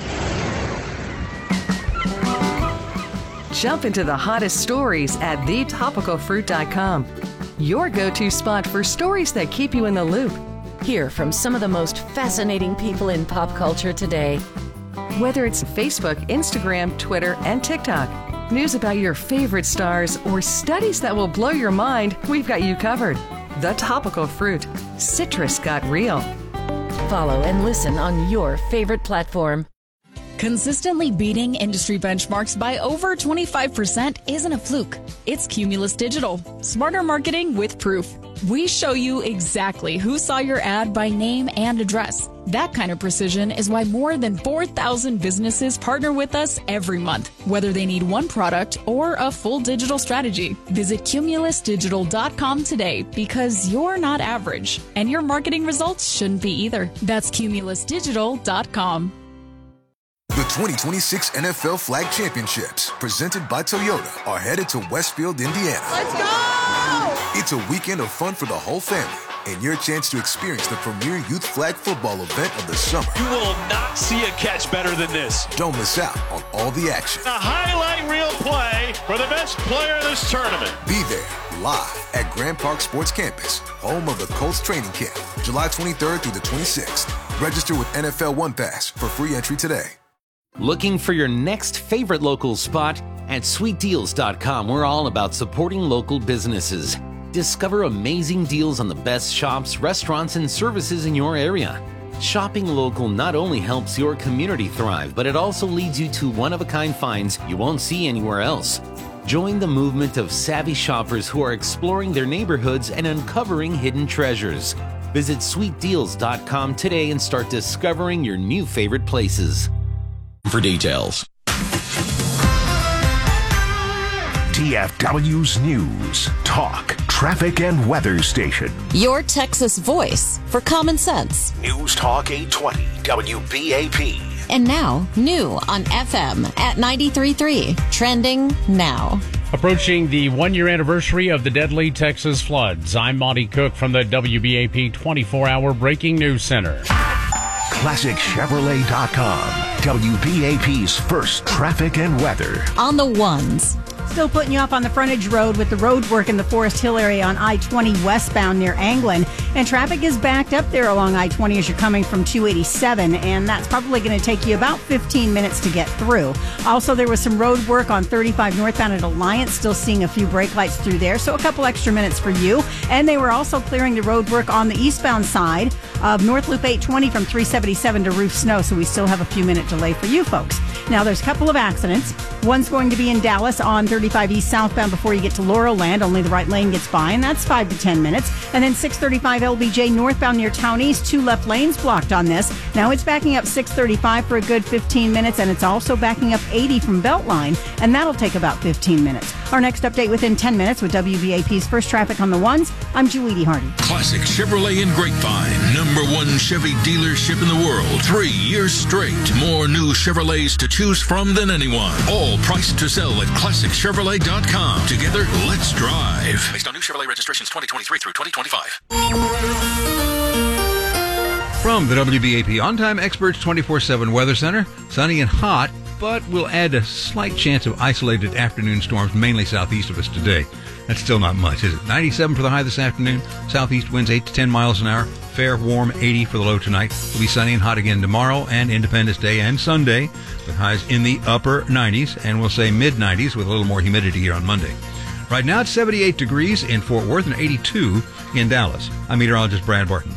[SPEAKER 28] Jump into the hottest stories at the topical fruit dot com. Your go-to spot for stories that keep you in the loop.
[SPEAKER 29] Hear from some of the most fascinating people in pop culture today.
[SPEAKER 28] Whether it's Facebook, Instagram, Twitter, and TikTok, news about your favorite stars, or studies that will blow your mind, we've got you covered. The Topical Fruit. Citrus got real.
[SPEAKER 29] Follow and listen on your favorite platform.
[SPEAKER 3] Consistently beating industry benchmarks by over twenty-five percent isn't a fluke. It's Cumulus Digital. Smarter marketing with proof. We show you exactly who saw your ad by name and address. That kind of precision is why more than four thousand businesses partner with us every month, whether they need one product or a full digital strategy. Visit cumulus digital dot com today because you're not average, and your marketing results shouldn't be either. That's cumulus digital dot com.
[SPEAKER 24] The twenty twenty-six N F L Flag Championships, presented by Toyota, are headed to Westfield, Indiana.
[SPEAKER 10] Let's go!
[SPEAKER 24] It's a weekend of fun for the whole family and your chance to experience the premier youth flag football event of the summer.
[SPEAKER 25] You will not see a catch better than this.
[SPEAKER 24] Don't miss out on all the action.
[SPEAKER 25] A highlight reel play for the best player of this tournament.
[SPEAKER 24] Be there live at Grand Park Sports Campus, home of the Colts training camp, July twenty-third through the twenty-sixth. Register with N F L One Pass for free entry today.
[SPEAKER 30] Looking for your next favorite local spot? At sweet deals dot com, we're all about supporting local businesses. Discover amazing deals on the best shops, restaurants, and services in your area. Shopping local not only helps your community thrive, but it also leads you to one-of-a-kind finds you won't see anywhere else. Join the movement of savvy shoppers who are exploring their neighborhoods and uncovering hidden treasures. Visit sweet deals dot com today and start discovering your new favorite places. For details.
[SPEAKER 5] T F W's News, Talk, Traffic, and Weather Station.
[SPEAKER 11] Your Texas voice for common sense.
[SPEAKER 5] News Talk eight twenty W B A P.
[SPEAKER 11] And now, new on F M at ninety-three point three. Trending now.
[SPEAKER 12] Approaching the one-year anniversary of the deadly Texas floods, I'm Monty Cook from the W B A P twenty-four hour Breaking News Center.
[SPEAKER 5] Classic Chevrolet dot com, W B A P's first traffic and weather.
[SPEAKER 11] On the ones.
[SPEAKER 13] Still putting you off on the frontage road with the road work in the Forest Hill area on I twenty westbound near Anglin. And traffic is backed up there along I twenty as you're coming from two eighty-seven, and that's probably going to take you about fifteen minutes to get through. Also, there was some road work on thirty-five northbound at Alliance, still seeing a few brake lights through there, so a couple extra minutes for you. And they were also clearing the road work on the eastbound side of North Loop eight twenty from three seventy-seven to Roof Snow, so we still have a few minute delay for you folks. Now, there's a couple of accidents. One's going to be in Dallas on thirty-five east southbound before you get to Laurel Land. Only the right lane gets by, and that's five to ten minutes. And then six thirty-five L B J northbound near Town East, two left lanes blocked on this. Now it's backing up six thirty-five for a good fifteen minutes, and it's also backing up eighty from Beltline, and that'll take about fifteen minutes. Our next update within ten minutes with W B A P's first traffic on the ones. I'm Julie Hardy.
[SPEAKER 14] Classic Chevrolet in Grapevine, number one Chevy dealership in the world. Three years straight. More new Chevrolets to choose from than anyone. All priced to sell at classic chevrolet dot com. Together, let's drive.
[SPEAKER 15] Based on new Chevrolet registrations twenty twenty-three through twenty twenty-five.
[SPEAKER 9] From the W B A P On-Time Experts twenty-four seven Weather Center, sunny and hot, but we'll add a slight chance of isolated afternoon storms, mainly southeast of us today. That's still not much, is it? ninety-seven for the high this afternoon. Southeast winds eight to ten miles an hour. Fair, warm, eighty for the low tonight. It'll be sunny and hot again tomorrow and Independence Day and Sunday, with highs in the upper nineties, and we'll say mid-nineties with a little more humidity here on Monday. Right now it's seventy-eight degrees in Fort Worth and eighty-two in Dallas. I'm meteorologist Brad Barton.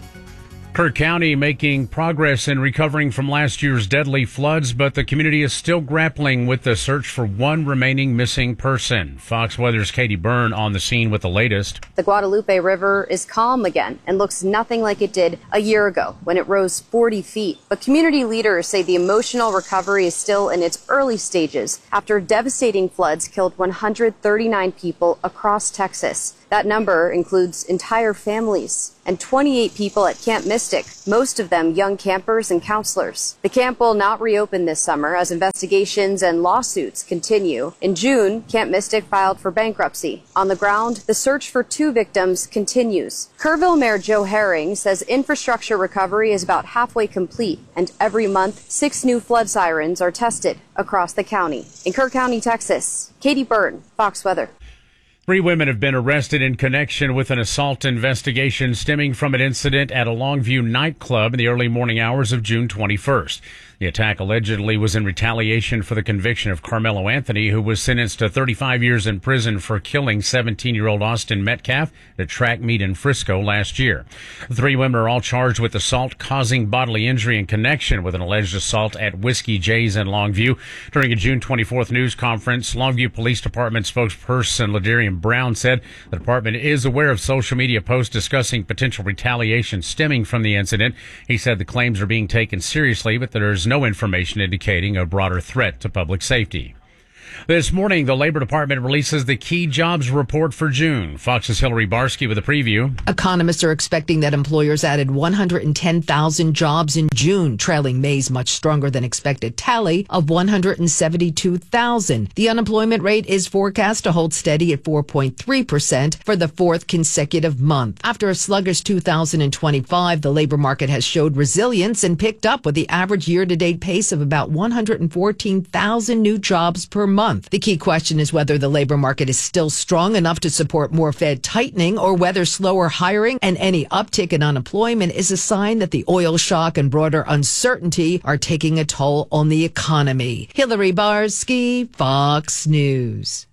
[SPEAKER 12] Kirk County making progress in recovering from last year's deadly floods, but the community is still grappling with the search for one remaining missing person. Fox Weather's Katie Byrne on the scene with the latest.
[SPEAKER 7] The Guadalupe River is calm again and looks nothing like it did a year ago when it rose forty feet. But community leaders say the emotional recovery is still in its early stages after devastating floods killed one hundred thirty-nine people across Texas. That number includes entire families and twenty-eight people at Camp Mystic, most of them young campers and counselors. The camp will not reopen this summer as investigations and lawsuits continue. In June, Camp Mystic filed for bankruptcy. On the ground, the search for two victims continues. Kerrville Mayor Joe Herring says infrastructure recovery is about halfway complete, and every month, six new flood sirens are tested across the county. In Kirk County, Texas, Katie Byrne, Fox Weather.
[SPEAKER 12] Three women have been arrested in connection with an assault investigation stemming from an incident at a Longview nightclub in the early morning hours of June twenty-first. The attack allegedly was in retaliation for the conviction of Carmelo Anthony, who was sentenced to thirty-five years in prison for killing seventeen-year-old Austin Metcalf at a track meet in Frisco last year. The three women are all charged with assault causing bodily injury in connection with an alleged assault at Whiskey J's in Longview. During a June twenty-fourth news conference, Longview Police Department spokesperson Ladarian Brown said the department is aware of social media posts discussing potential retaliation stemming from the incident. He said the claims are being taken seriously, but there is no information indicating a broader threat to public safety. This morning, the Labor Department releases the key jobs report for June. Fox's Hillary Barsky with a preview.
[SPEAKER 8] Economists are expecting that employers added one hundred ten thousand jobs in June, trailing May's much stronger than expected tally of one hundred seventy-two thousand. The unemployment rate is forecast to hold steady at four point three percent for the fourth consecutive month. After a sluggish two thousand twenty-five, the labor market has showed resilience and picked up with the average year-to-date pace of about one hundred fourteen thousand new jobs per month. The key question is whether the labor market is still strong enough to support more Fed tightening or whether slower hiring and any uptick in unemployment is a sign that the oil shock and broader uncertainty are taking a toll on the economy. Hillary Barsky, Fox News.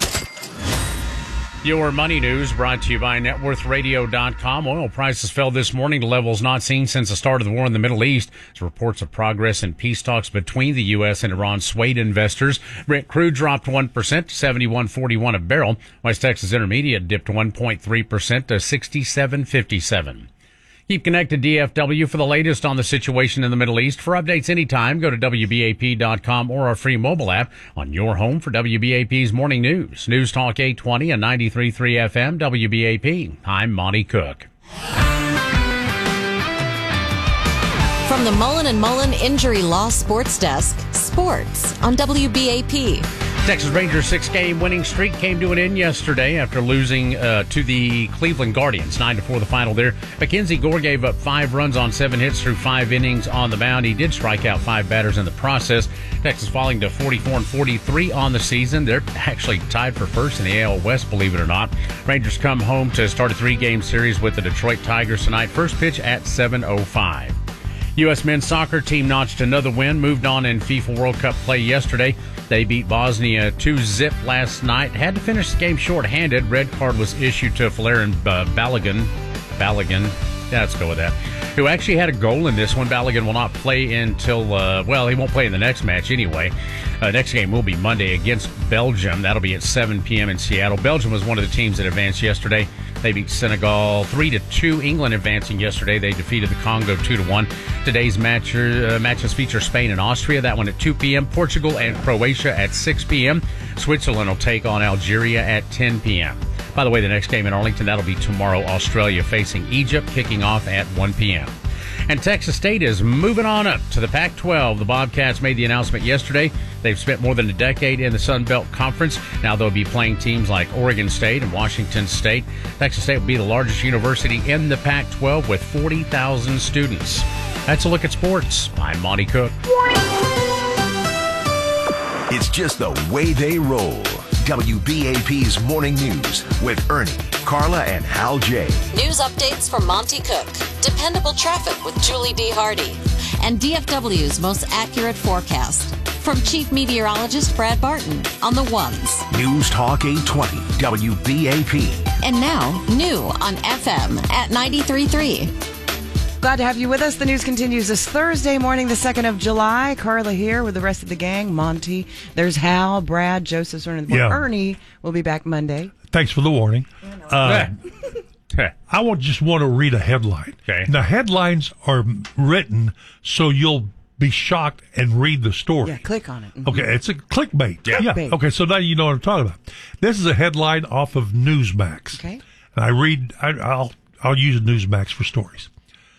[SPEAKER 12] Your money news brought to you by net worth radio dot com. Oil prices fell this morning to levels not seen since the start of the war in the Middle East. As reports of progress in peace talks between the U S and Iran swayed investors. Brent crude dropped one percent to seventy-one forty-one a barrel. West Texas Intermediate dipped one point three percent to sixty-seven fifty-seven. Keep connected D F W for the latest on the situation in the Middle East. For updates anytime, go to W B A P dot com or our free mobile app on your home for W B A P's morning news. News Talk eight twenty and ninety-three point three F M, W B A P. I'm Monty Cook.
[SPEAKER 11] From the Mullen and Mullen Injury Law Sports Desk, sports on W B A P.
[SPEAKER 12] Texas Rangers' six-game winning streak came to an end yesterday after losing uh, to the Cleveland Guardians, nine to four the final there. Mackenzie Gore gave up five runs on seven hits through five innings on the mound. He did strike out five batters in the process. Texas falling to forty-four and forty-three on the season. They're actually tied for first in the A L West, believe it or not. Rangers come home to start a three-game series with the Detroit Tigers tonight. First pitch at seven oh five. U S men's soccer team notched another win, moved on in FIFA World Cup play yesterday. They beat Bosnia two zip last night. Had to finish the game shorthanded. Red card was issued to Valerian uh, Balogun. Balogun. Yeah, let's go with that. Who actually had a goal in this one. Balogun will not play until, uh, well, he won't play in the next match anyway. Uh, next game will be Monday against Belgium. That'll be at seven p.m. in Seattle. Belgium was one of the teams that advanced yesterday. They beat Senegal three to two. England advancing yesterday. They defeated the Congo two to one. Today's match, uh, matches feature Spain and Austria. That one at two p.m. Portugal and Croatia at six p.m. Switzerland will take on Algeria at ten p.m. By the way, the next game in Arlington, that'll be tomorrow. Australia facing Egypt, kicking off at one p.m. And Texas State is moving on up to the Pac twelve. The Bobcats made the announcement yesterday. They've spent more than a decade in the Sun Belt Conference. Now they'll be playing teams like Oregon State and Washington State. Texas State will be the largest university in the Pac twelve with forty thousand students. That's a look at sports. I'm Monty Cook.
[SPEAKER 5] It's just the way they roll. W B A P's Morning News with Ernie, Carla, and Hal J.
[SPEAKER 11] News updates from Monty Cook. Dependable traffic with Julie D. Hardy. And D F W's most accurate forecast. From Chief Meteorologist Brad Barton on the ones.
[SPEAKER 5] News Talk eight twenty W B A P.
[SPEAKER 11] And now, new on F M at ninety-three point three.
[SPEAKER 20] Glad to have you with us. The news continues this Thursday morning, the second of July. Carla here with the rest of the gang. Monty, there's Hal, Brad, Joseph's running the board.
[SPEAKER 4] Yeah.
[SPEAKER 20] Ernie will be back Monday.
[SPEAKER 4] Thanks for the warning. Uh, I will just want to read a headline.
[SPEAKER 12] Okay.
[SPEAKER 4] The headlines are written so you'll be shocked and read the story.
[SPEAKER 20] Yeah, click on it. Mm-hmm.
[SPEAKER 4] Okay, it's a clickbait.
[SPEAKER 20] Yeah. Clickbait.
[SPEAKER 4] Okay, so now you know what I'm talking about. This is a headline off of Newsmax.
[SPEAKER 20] Okay.
[SPEAKER 4] And I read. I, I'll I'll use Newsmax for stories.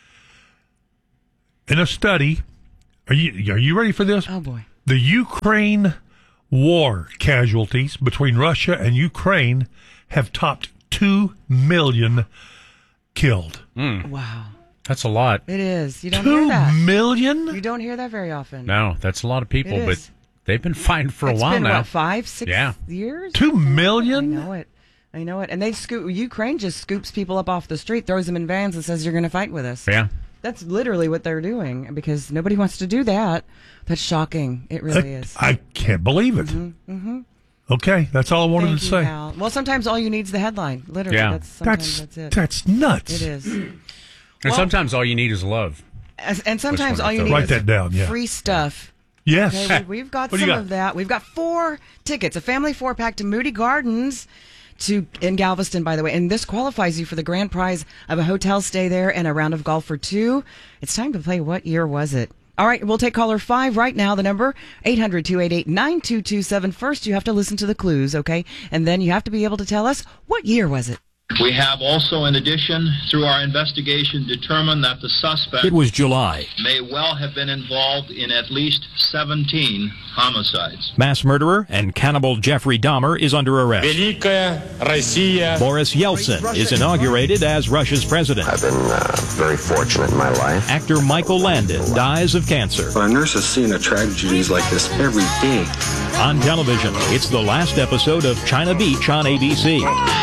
[SPEAKER 4] In a study, are you are you ready for this?
[SPEAKER 20] Oh boy.
[SPEAKER 4] The Ukraine war casualties between Russia and Ukraine have topped two million killed.
[SPEAKER 12] Mm.
[SPEAKER 20] Wow.
[SPEAKER 12] That's a lot.
[SPEAKER 20] It is. You don't
[SPEAKER 4] Two
[SPEAKER 20] hear that.
[SPEAKER 4] million?
[SPEAKER 20] You don't hear that very often.
[SPEAKER 12] No, that's a lot of people,
[SPEAKER 20] It
[SPEAKER 12] but
[SPEAKER 20] is.
[SPEAKER 12] they've been fighting for
[SPEAKER 20] It's
[SPEAKER 12] a while
[SPEAKER 20] been,
[SPEAKER 12] now.
[SPEAKER 20] What, five, six
[SPEAKER 12] Yeah.
[SPEAKER 20] years?
[SPEAKER 4] Two million?
[SPEAKER 20] I know it. I know it. And they scoop. Ukraine just scoops people up off the street, throws them in vans, and says, "You're going to fight with us."
[SPEAKER 12] Yeah.
[SPEAKER 20] That's literally what they're doing because nobody wants to do that. That's shocking. It really
[SPEAKER 4] I,
[SPEAKER 20] is.
[SPEAKER 4] I can't believe it.
[SPEAKER 20] Mm-hmm. Mm-hmm.
[SPEAKER 4] Okay, that's all I wanted
[SPEAKER 20] Thank
[SPEAKER 4] to
[SPEAKER 20] you,
[SPEAKER 4] say.
[SPEAKER 20] Hal. Well, sometimes all you need is the headline. Literally,
[SPEAKER 12] Yeah.
[SPEAKER 20] that's sometimes
[SPEAKER 4] That's
[SPEAKER 20] that's, it.
[SPEAKER 4] that's nuts.
[SPEAKER 20] It is.
[SPEAKER 12] And
[SPEAKER 20] Well-
[SPEAKER 12] sometimes all you need is love.
[SPEAKER 20] As- and sometimes
[SPEAKER 12] Which one
[SPEAKER 20] all you
[SPEAKER 12] I
[SPEAKER 20] need
[SPEAKER 12] thought?
[SPEAKER 20] is
[SPEAKER 4] Write that down, yeah.
[SPEAKER 20] free stuff.
[SPEAKER 4] Yes.
[SPEAKER 20] Okay, we, we've got
[SPEAKER 4] What do
[SPEAKER 20] some
[SPEAKER 4] you got?
[SPEAKER 20] of that. We've got four tickets, a family four pack to Moody Gardens to in Galveston, by the way. And this qualifies you for the grand prize of a hotel stay there and a round of golf for two. It's time to play What Year Was It? All right, we'll take caller five right now. The number, eight hundred, two eight eight, nine two two seven. First, you have to listen to the clues, okay? And then you have to be able to tell us, what year was it?
[SPEAKER 10] We have also, in addition, through our investigation, determined that the suspect
[SPEAKER 16] It was July.
[SPEAKER 10] may well have been involved in at least seventeen homicides.
[SPEAKER 16] Mass murderer and cannibal Jeffrey Dahmer is under arrest.
[SPEAKER 17] Великая Россия.
[SPEAKER 16] Boris Yeltsin is inaugurated as Russia's president.
[SPEAKER 18] I've been uh, very fortunate in my life.
[SPEAKER 16] Actor Michael Landon dies of cancer.
[SPEAKER 18] A nurse has seen a tragedies like this every day.
[SPEAKER 16] On television, it's the last episode of China Beach on A B C.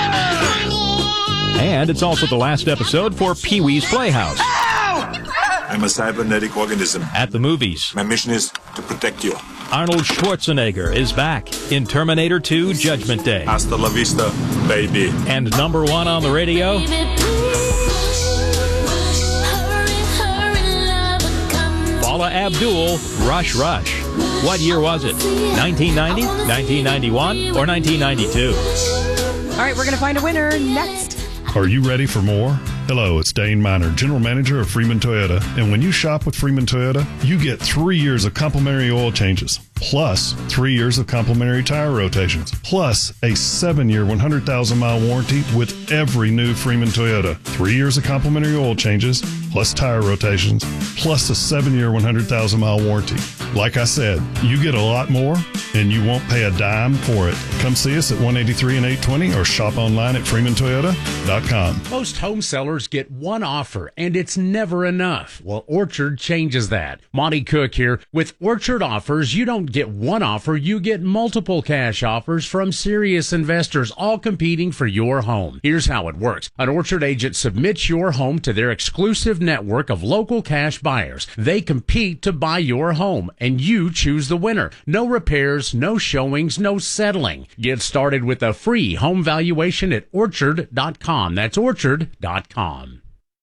[SPEAKER 16] And it's also the last episode for Pee-wee's Playhouse.
[SPEAKER 19] I'm a cybernetic organism.
[SPEAKER 16] At the movies,
[SPEAKER 19] My mission is to protect you.
[SPEAKER 16] Arnold Schwarzenegger is back in Terminator two Judgment Day.
[SPEAKER 19] Hasta la vista, baby.
[SPEAKER 16] And number one on the radio, Paula Abdul, Rush Rush. What year was it? nineteen ninety, nineteen ninety-one, or nineteen ninety-two?
[SPEAKER 20] All right, we're going to find a winner next.
[SPEAKER 2] Are you ready for more? Hello, it's Dane Miner, General Manager of Freeman Toyota. And when you shop with Freeman Toyota, you get three years of complimentary oil changes, plus three years of complimentary tire rotations, plus a seven-year, one hundred thousand mile warranty with every new Freeman Toyota. Three years of complimentary oil changes, plus tire rotations, plus a seven-year, one hundred thousand mile warranty. Like I said, you get a lot more, and you won't pay a dime for it. Come see us at one eighty-three and eight twenty or shop online at freeman toyota dot com.
[SPEAKER 12] Most home sellers get one offer, and it's never enough. Well, Orchard changes that. Monty Cook here. With Orchard offers, you don't get one offer, you get multiple cash offers from serious investors, all competing for your home. Here's how it works. An Orchard agent submits your home to their exclusive network of local cash buyers. They compete to buy your home, and you choose the winner. No repairs, no showings, no settling. Get started with a free home valuation at orchard dot com. That's orchard dot com.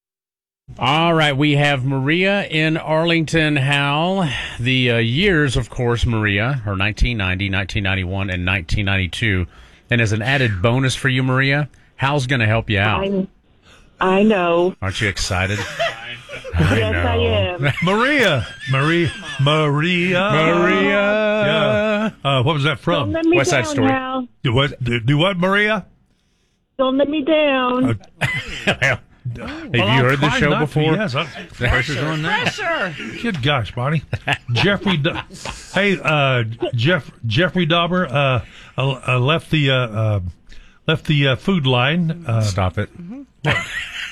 [SPEAKER 12] All right, we have Maria in Arlington, Hal. The uh, years, of course, Maria, are nineteen ninety, nineteen ninety-one, and nineteen ninety-two. And as an added bonus for you, Maria, Hal's going to help you out.
[SPEAKER 1] I'm, I know.
[SPEAKER 12] Aren't you excited?
[SPEAKER 1] I yes, know. I am.
[SPEAKER 4] Maria, Maria, Maria,
[SPEAKER 12] Maria.
[SPEAKER 4] Yeah. Uh, what was that from?
[SPEAKER 1] Don't let me
[SPEAKER 12] West Side
[SPEAKER 1] down,
[SPEAKER 12] Story.
[SPEAKER 1] Hal.
[SPEAKER 4] Do what? Do, do what, Maria?
[SPEAKER 1] Don't let me down.
[SPEAKER 4] Uh,
[SPEAKER 12] Have
[SPEAKER 4] well,
[SPEAKER 12] you
[SPEAKER 4] I'll
[SPEAKER 12] heard the
[SPEAKER 4] try
[SPEAKER 12] show
[SPEAKER 4] not to,
[SPEAKER 12] before?
[SPEAKER 4] yes. I,
[SPEAKER 20] Pressure's on that. Pressure.
[SPEAKER 4] Good gosh, Bonnie. Jeffrey, D- hey, uh, Jeff, Jeffrey Dahmer uh, uh, left the uh, uh, left the uh, food line. Uh,
[SPEAKER 12] Stop it.
[SPEAKER 4] What?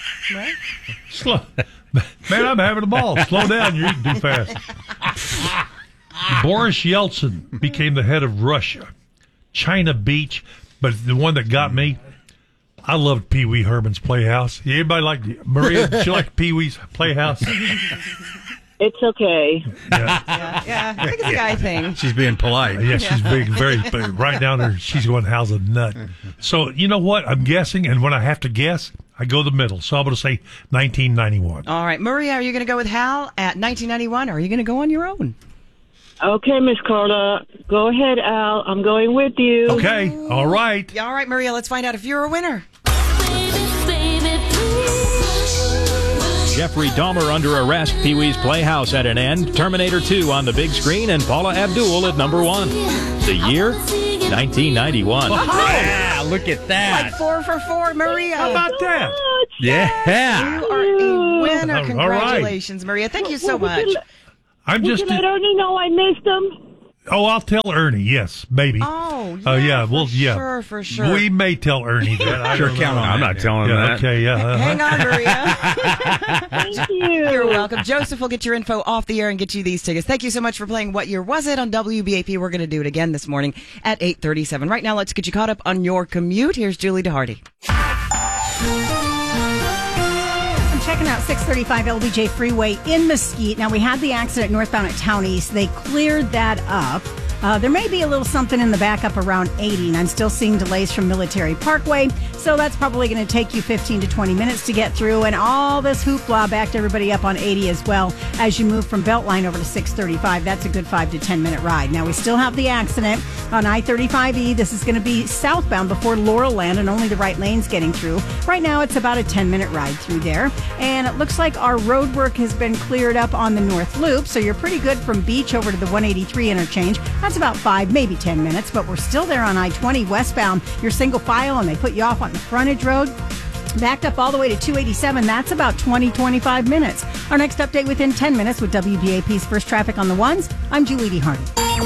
[SPEAKER 4] Slow, man, I'm having a ball. Slow down, you're eating too fast. Boris Yeltsin became the head of Russia. China Beach, but the one that got me, I loved Pee Wee Herman's Playhouse. Anybody like Maria? Did you like Pee Wee's Playhouse?
[SPEAKER 3] It's okay.
[SPEAKER 4] Yeah,
[SPEAKER 20] yeah, yeah. I think it's a guy thing.
[SPEAKER 9] She's being polite.
[SPEAKER 4] Yeah, she's being very, very right down there. She's going, how's a nut? So, you know what? I'm guessing, and when I have to guess, I go the middle. So I'm going to say nineteen ninety-one.
[SPEAKER 20] All right, Maria, are you going to go with Hal at nineteen ninety-one, or are you going to go on your own?
[SPEAKER 3] Okay, Miss Carla. Go ahead, Al. I'm going with you.
[SPEAKER 4] Okay. All right.
[SPEAKER 20] Yeah, all right, Maria, let's find out if you're a winner.
[SPEAKER 16] Jeffrey Dahmer under arrest. Pee-wee's Playhouse at an end. Terminator two on the big screen, and Paula Abdul at number one. The year, nineteen ninety-one.
[SPEAKER 20] Oh,
[SPEAKER 12] yeah, look at that.
[SPEAKER 20] Like four for four, Maria.
[SPEAKER 4] How about that?
[SPEAKER 12] Yeah.
[SPEAKER 20] You are a winner.
[SPEAKER 4] All right.
[SPEAKER 20] Congratulations, Maria. Thank you so much.
[SPEAKER 4] I'm
[SPEAKER 3] Would
[SPEAKER 4] just.
[SPEAKER 3] you let Ernie know I missed him?
[SPEAKER 4] Oh, I'll tell Ernie. Yes, maybe.
[SPEAKER 20] Oh, yeah,
[SPEAKER 4] uh, yeah,
[SPEAKER 20] for
[SPEAKER 4] well, yeah.
[SPEAKER 20] sure, for sure.
[SPEAKER 4] We may tell Ernie that. I
[SPEAKER 9] Sure,
[SPEAKER 4] don't
[SPEAKER 9] count
[SPEAKER 4] know.
[SPEAKER 9] on
[SPEAKER 12] I'm
[SPEAKER 9] that.
[SPEAKER 12] not telling
[SPEAKER 4] Yeah,
[SPEAKER 12] that.
[SPEAKER 4] okay, yeah. Uh-huh.
[SPEAKER 20] Hang on, Maria.
[SPEAKER 3] Thank you.
[SPEAKER 20] You're welcome. Joseph will get your info off the air and get you these tickets. Thank you so much for playing What Year Was It on W B A P. We're going to do it again this morning at eight thirty-seven. Right now, let's get you caught up on your commute. Here's Julie DeHardy.
[SPEAKER 13] Checking out six thirty-five L B J Freeway in Mesquite. Now, we had the accident northbound at Town East. They cleared that up. Uh, there may be a little something in the backup around eighty, and I'm still seeing delays from Military Parkway, so that's probably going to take you fifteen to twenty minutes to get through, and all this hoopla backed everybody up on eighty as well as you move from Beltline over to six thirty-five. That's a good five to ten minute ride. Now, we still have the accident on I thirty-five E. This is going to be southbound before Laurel Land, and only the right lane's getting through. Right now, it's about a ten minute ride through there, and it looks like our road work has been cleared up on the North Loop, so you're pretty good from Beach over to the one eighty-three interchange. That's about five, maybe ten minutes, but we're still there on I twenty westbound. You're single file, and they put you off on the frontage road. Backed up all the way to two eighty-seven. That's about twenty, twenty-five minutes. Our next update within ten minutes with W B A P's First Traffic on the Ones. I'm Julie DeHardy.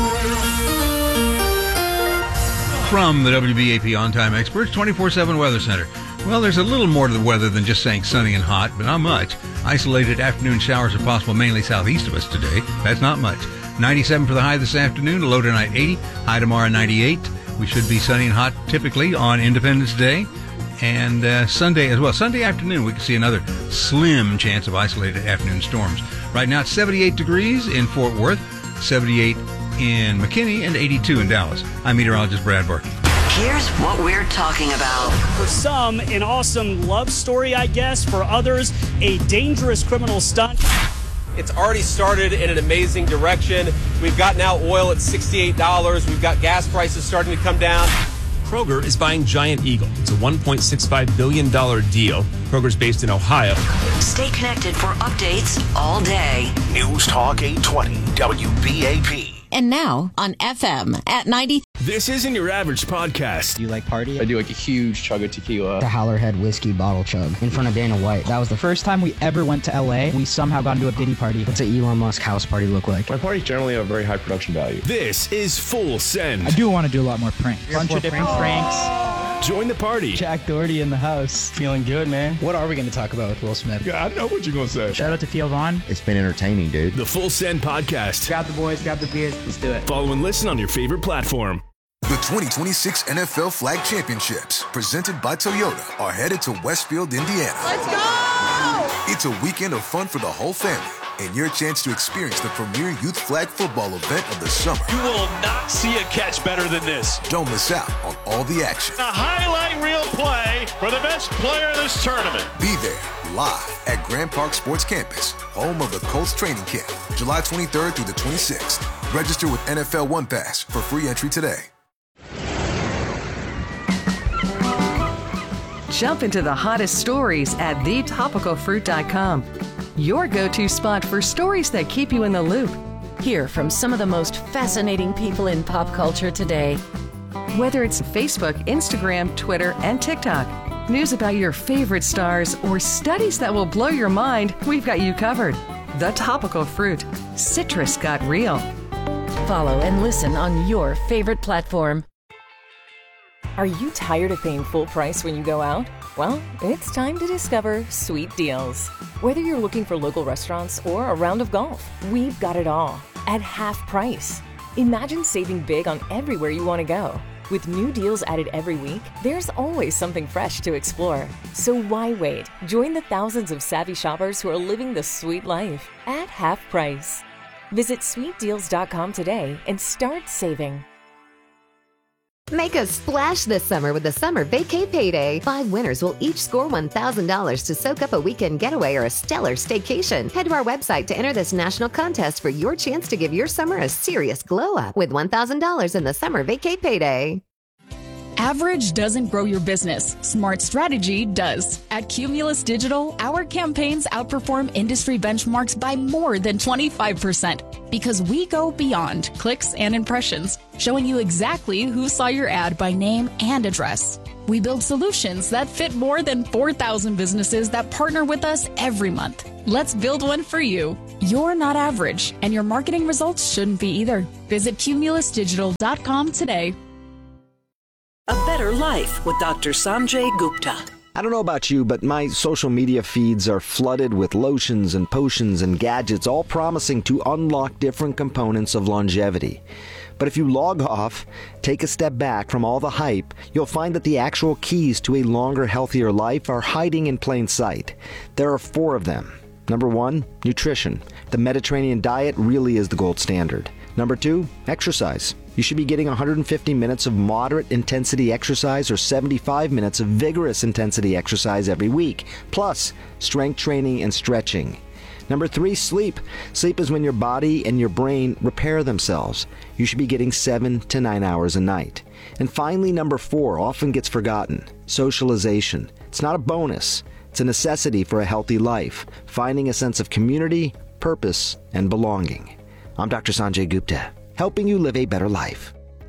[SPEAKER 9] From the W B A P On-Time Experts twenty-four seven Weather Center. Well, there's a little more to the weather than just saying sunny and hot, but not much. Isolated afternoon showers are possible mainly southeast of us today. That's not much. ninety-seven for the high this afternoon, low tonight eighty, high tomorrow ninety-eight. We should be sunny and hot typically on Independence Day. And uh, Sunday as well. Sunday afternoon, we can see another slim chance of isolated afternoon storms. Right now, it's seventy-eight degrees in Fort Worth, seventy-eight in McKinney, and eighty-two in Dallas. I'm meteorologist Brad Barker.
[SPEAKER 6] Here's what we're talking about.
[SPEAKER 21] For some, an awesome love story, I guess. For others, a dangerous criminal stunt.
[SPEAKER 22] It's already started in an amazing direction. We've got now oil at sixty-eight dollars. We've got gas prices starting to come down.
[SPEAKER 23] Kroger is buying Giant Eagle. It's a one point six five billion dollars deal. Kroger's based in Ohio.
[SPEAKER 6] Stay connected for updates all day.
[SPEAKER 5] News Talk eight twenty W B A P.
[SPEAKER 11] And now on F M at ninety.
[SPEAKER 25] This isn't your average podcast.
[SPEAKER 26] You like party?
[SPEAKER 27] I do like a huge chug of tequila.
[SPEAKER 26] The Howlerhead whiskey bottle chug in front of Dana White. That was the first time we ever went to L A. We somehow got into a Diddy party. What's an Elon Musk house party look like?
[SPEAKER 27] My parties generally have a very high production value.
[SPEAKER 25] This is Full Send.
[SPEAKER 26] I do want to do a lot more pranks. A bunch of different pranks.
[SPEAKER 25] Join the party.
[SPEAKER 26] Jack Doherty in the house. Feeling good, man. What are we going to talk about with Will Smith?
[SPEAKER 27] Yeah, I know what you're going to say.
[SPEAKER 26] Shout out to Theo Vaughn.
[SPEAKER 28] It's been entertaining, dude.
[SPEAKER 25] The Full Send podcast.
[SPEAKER 26] Grab the boys, grab the beers. Let's do it.
[SPEAKER 25] Follow and listen on your favorite platform.
[SPEAKER 24] The twenty twenty-six N F L Flag Championships, presented by Toyota, are headed to Westfield, Indiana.
[SPEAKER 20] Let's go!
[SPEAKER 24] It's a weekend of fun for the whole family, and your chance to experience the premier youth flag football event of the summer.
[SPEAKER 25] You will not see a catch better than this.
[SPEAKER 24] Don't miss out on all the action.
[SPEAKER 29] A highlight reel play for the best player of this tournament.
[SPEAKER 24] Be there live at Grand Park Sports Campus, home of the Colts training camp, July twenty-third through the twenty-sixth. Register with N F L One Pass for free entry today.
[SPEAKER 31] Jump into the hottest stories at the topical fruit dot com. Your go-to spot for stories that keep you in the loop.
[SPEAKER 11] Hear from some of the most fascinating people in pop culture today.
[SPEAKER 31] Whether it's Facebook, Instagram, Twitter, and TikTok, news about your favorite stars, or studies that will blow your mind, we've got you covered. The Topical Fruit. Citrus got real.
[SPEAKER 11] Follow and listen on your favorite platform.
[SPEAKER 32] Are you tired of paying full price when you go out? Well, it's time to discover Sweet Deals. Whether you're looking for local restaurants or a round of golf, we've got it all at half price. Imagine saving big on everywhere you want to go. With new deals added every week, there's always something fresh to explore. So why wait? Join the thousands of savvy shoppers who are living the sweet life at half price. Visit sweet deals dot com today and start saving.
[SPEAKER 1] Make a splash this summer with the Summer Vacay Payday. Five winners will each score one thousand dollars to soak up a weekend getaway or a stellar staycation. Head to our website to enter this national contest for your chance to give your summer a serious glow up with one thousand dollars in the Summer Vacay Payday.
[SPEAKER 2] Average doesn't grow your business. Smart strategy does. At Cumulus Digital, our campaigns outperform industry benchmarks by more than twenty-five percent because we go beyond clicks and impressions, showing you exactly who saw your ad by name and address. We build solutions that fit more than four thousand businesses that partner with us every month. Let's build one for you. You're not average, and your marketing results shouldn't be either. Visit cumulus digital dot com today.
[SPEAKER 7] A Better Life with Doctor Sanjay Gupta.
[SPEAKER 8] I don't know about you, but my social media feeds are flooded with lotions and potions and gadgets, all promising to unlock different components of longevity. But if you log off, take a step back from all the hype, you'll find that the actual keys to a longer, healthier life are hiding in plain sight. There are four of them. Number one, nutrition. The Mediterranean diet really is the gold standard. Number two, exercise. You should be getting one hundred fifty minutes of moderate intensity exercise or seventy-five minutes of vigorous intensity exercise every week, plus strength training and stretching. Number three, sleep. Sleep is when your body and your brain repair themselves. You should be getting seven to nine hours a night. And finally, number four, often gets forgotten, socialization. It's not a bonus. It's a necessity for a healthy life, finding a sense of community, purpose, and belonging. I'm Doctor Sanjay Gupta, helping you live a better life.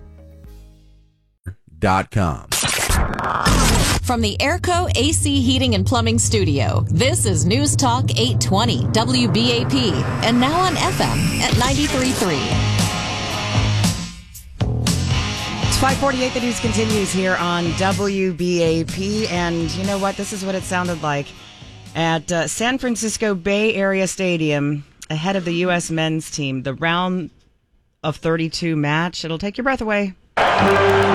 [SPEAKER 10] Dot com.
[SPEAKER 11] From the Airco A C Heating and Plumbing Studio, this is News Talk eight twenty W B A P, and now on F M at ninety-three point three.
[SPEAKER 20] It's five forty-eight. The news continues here on W B A P, and you know what? This is what it sounded like at uh, San Francisco Bay Area Stadium ahead of the U S men's team. The round of thirty-two match. It'll take your breath away.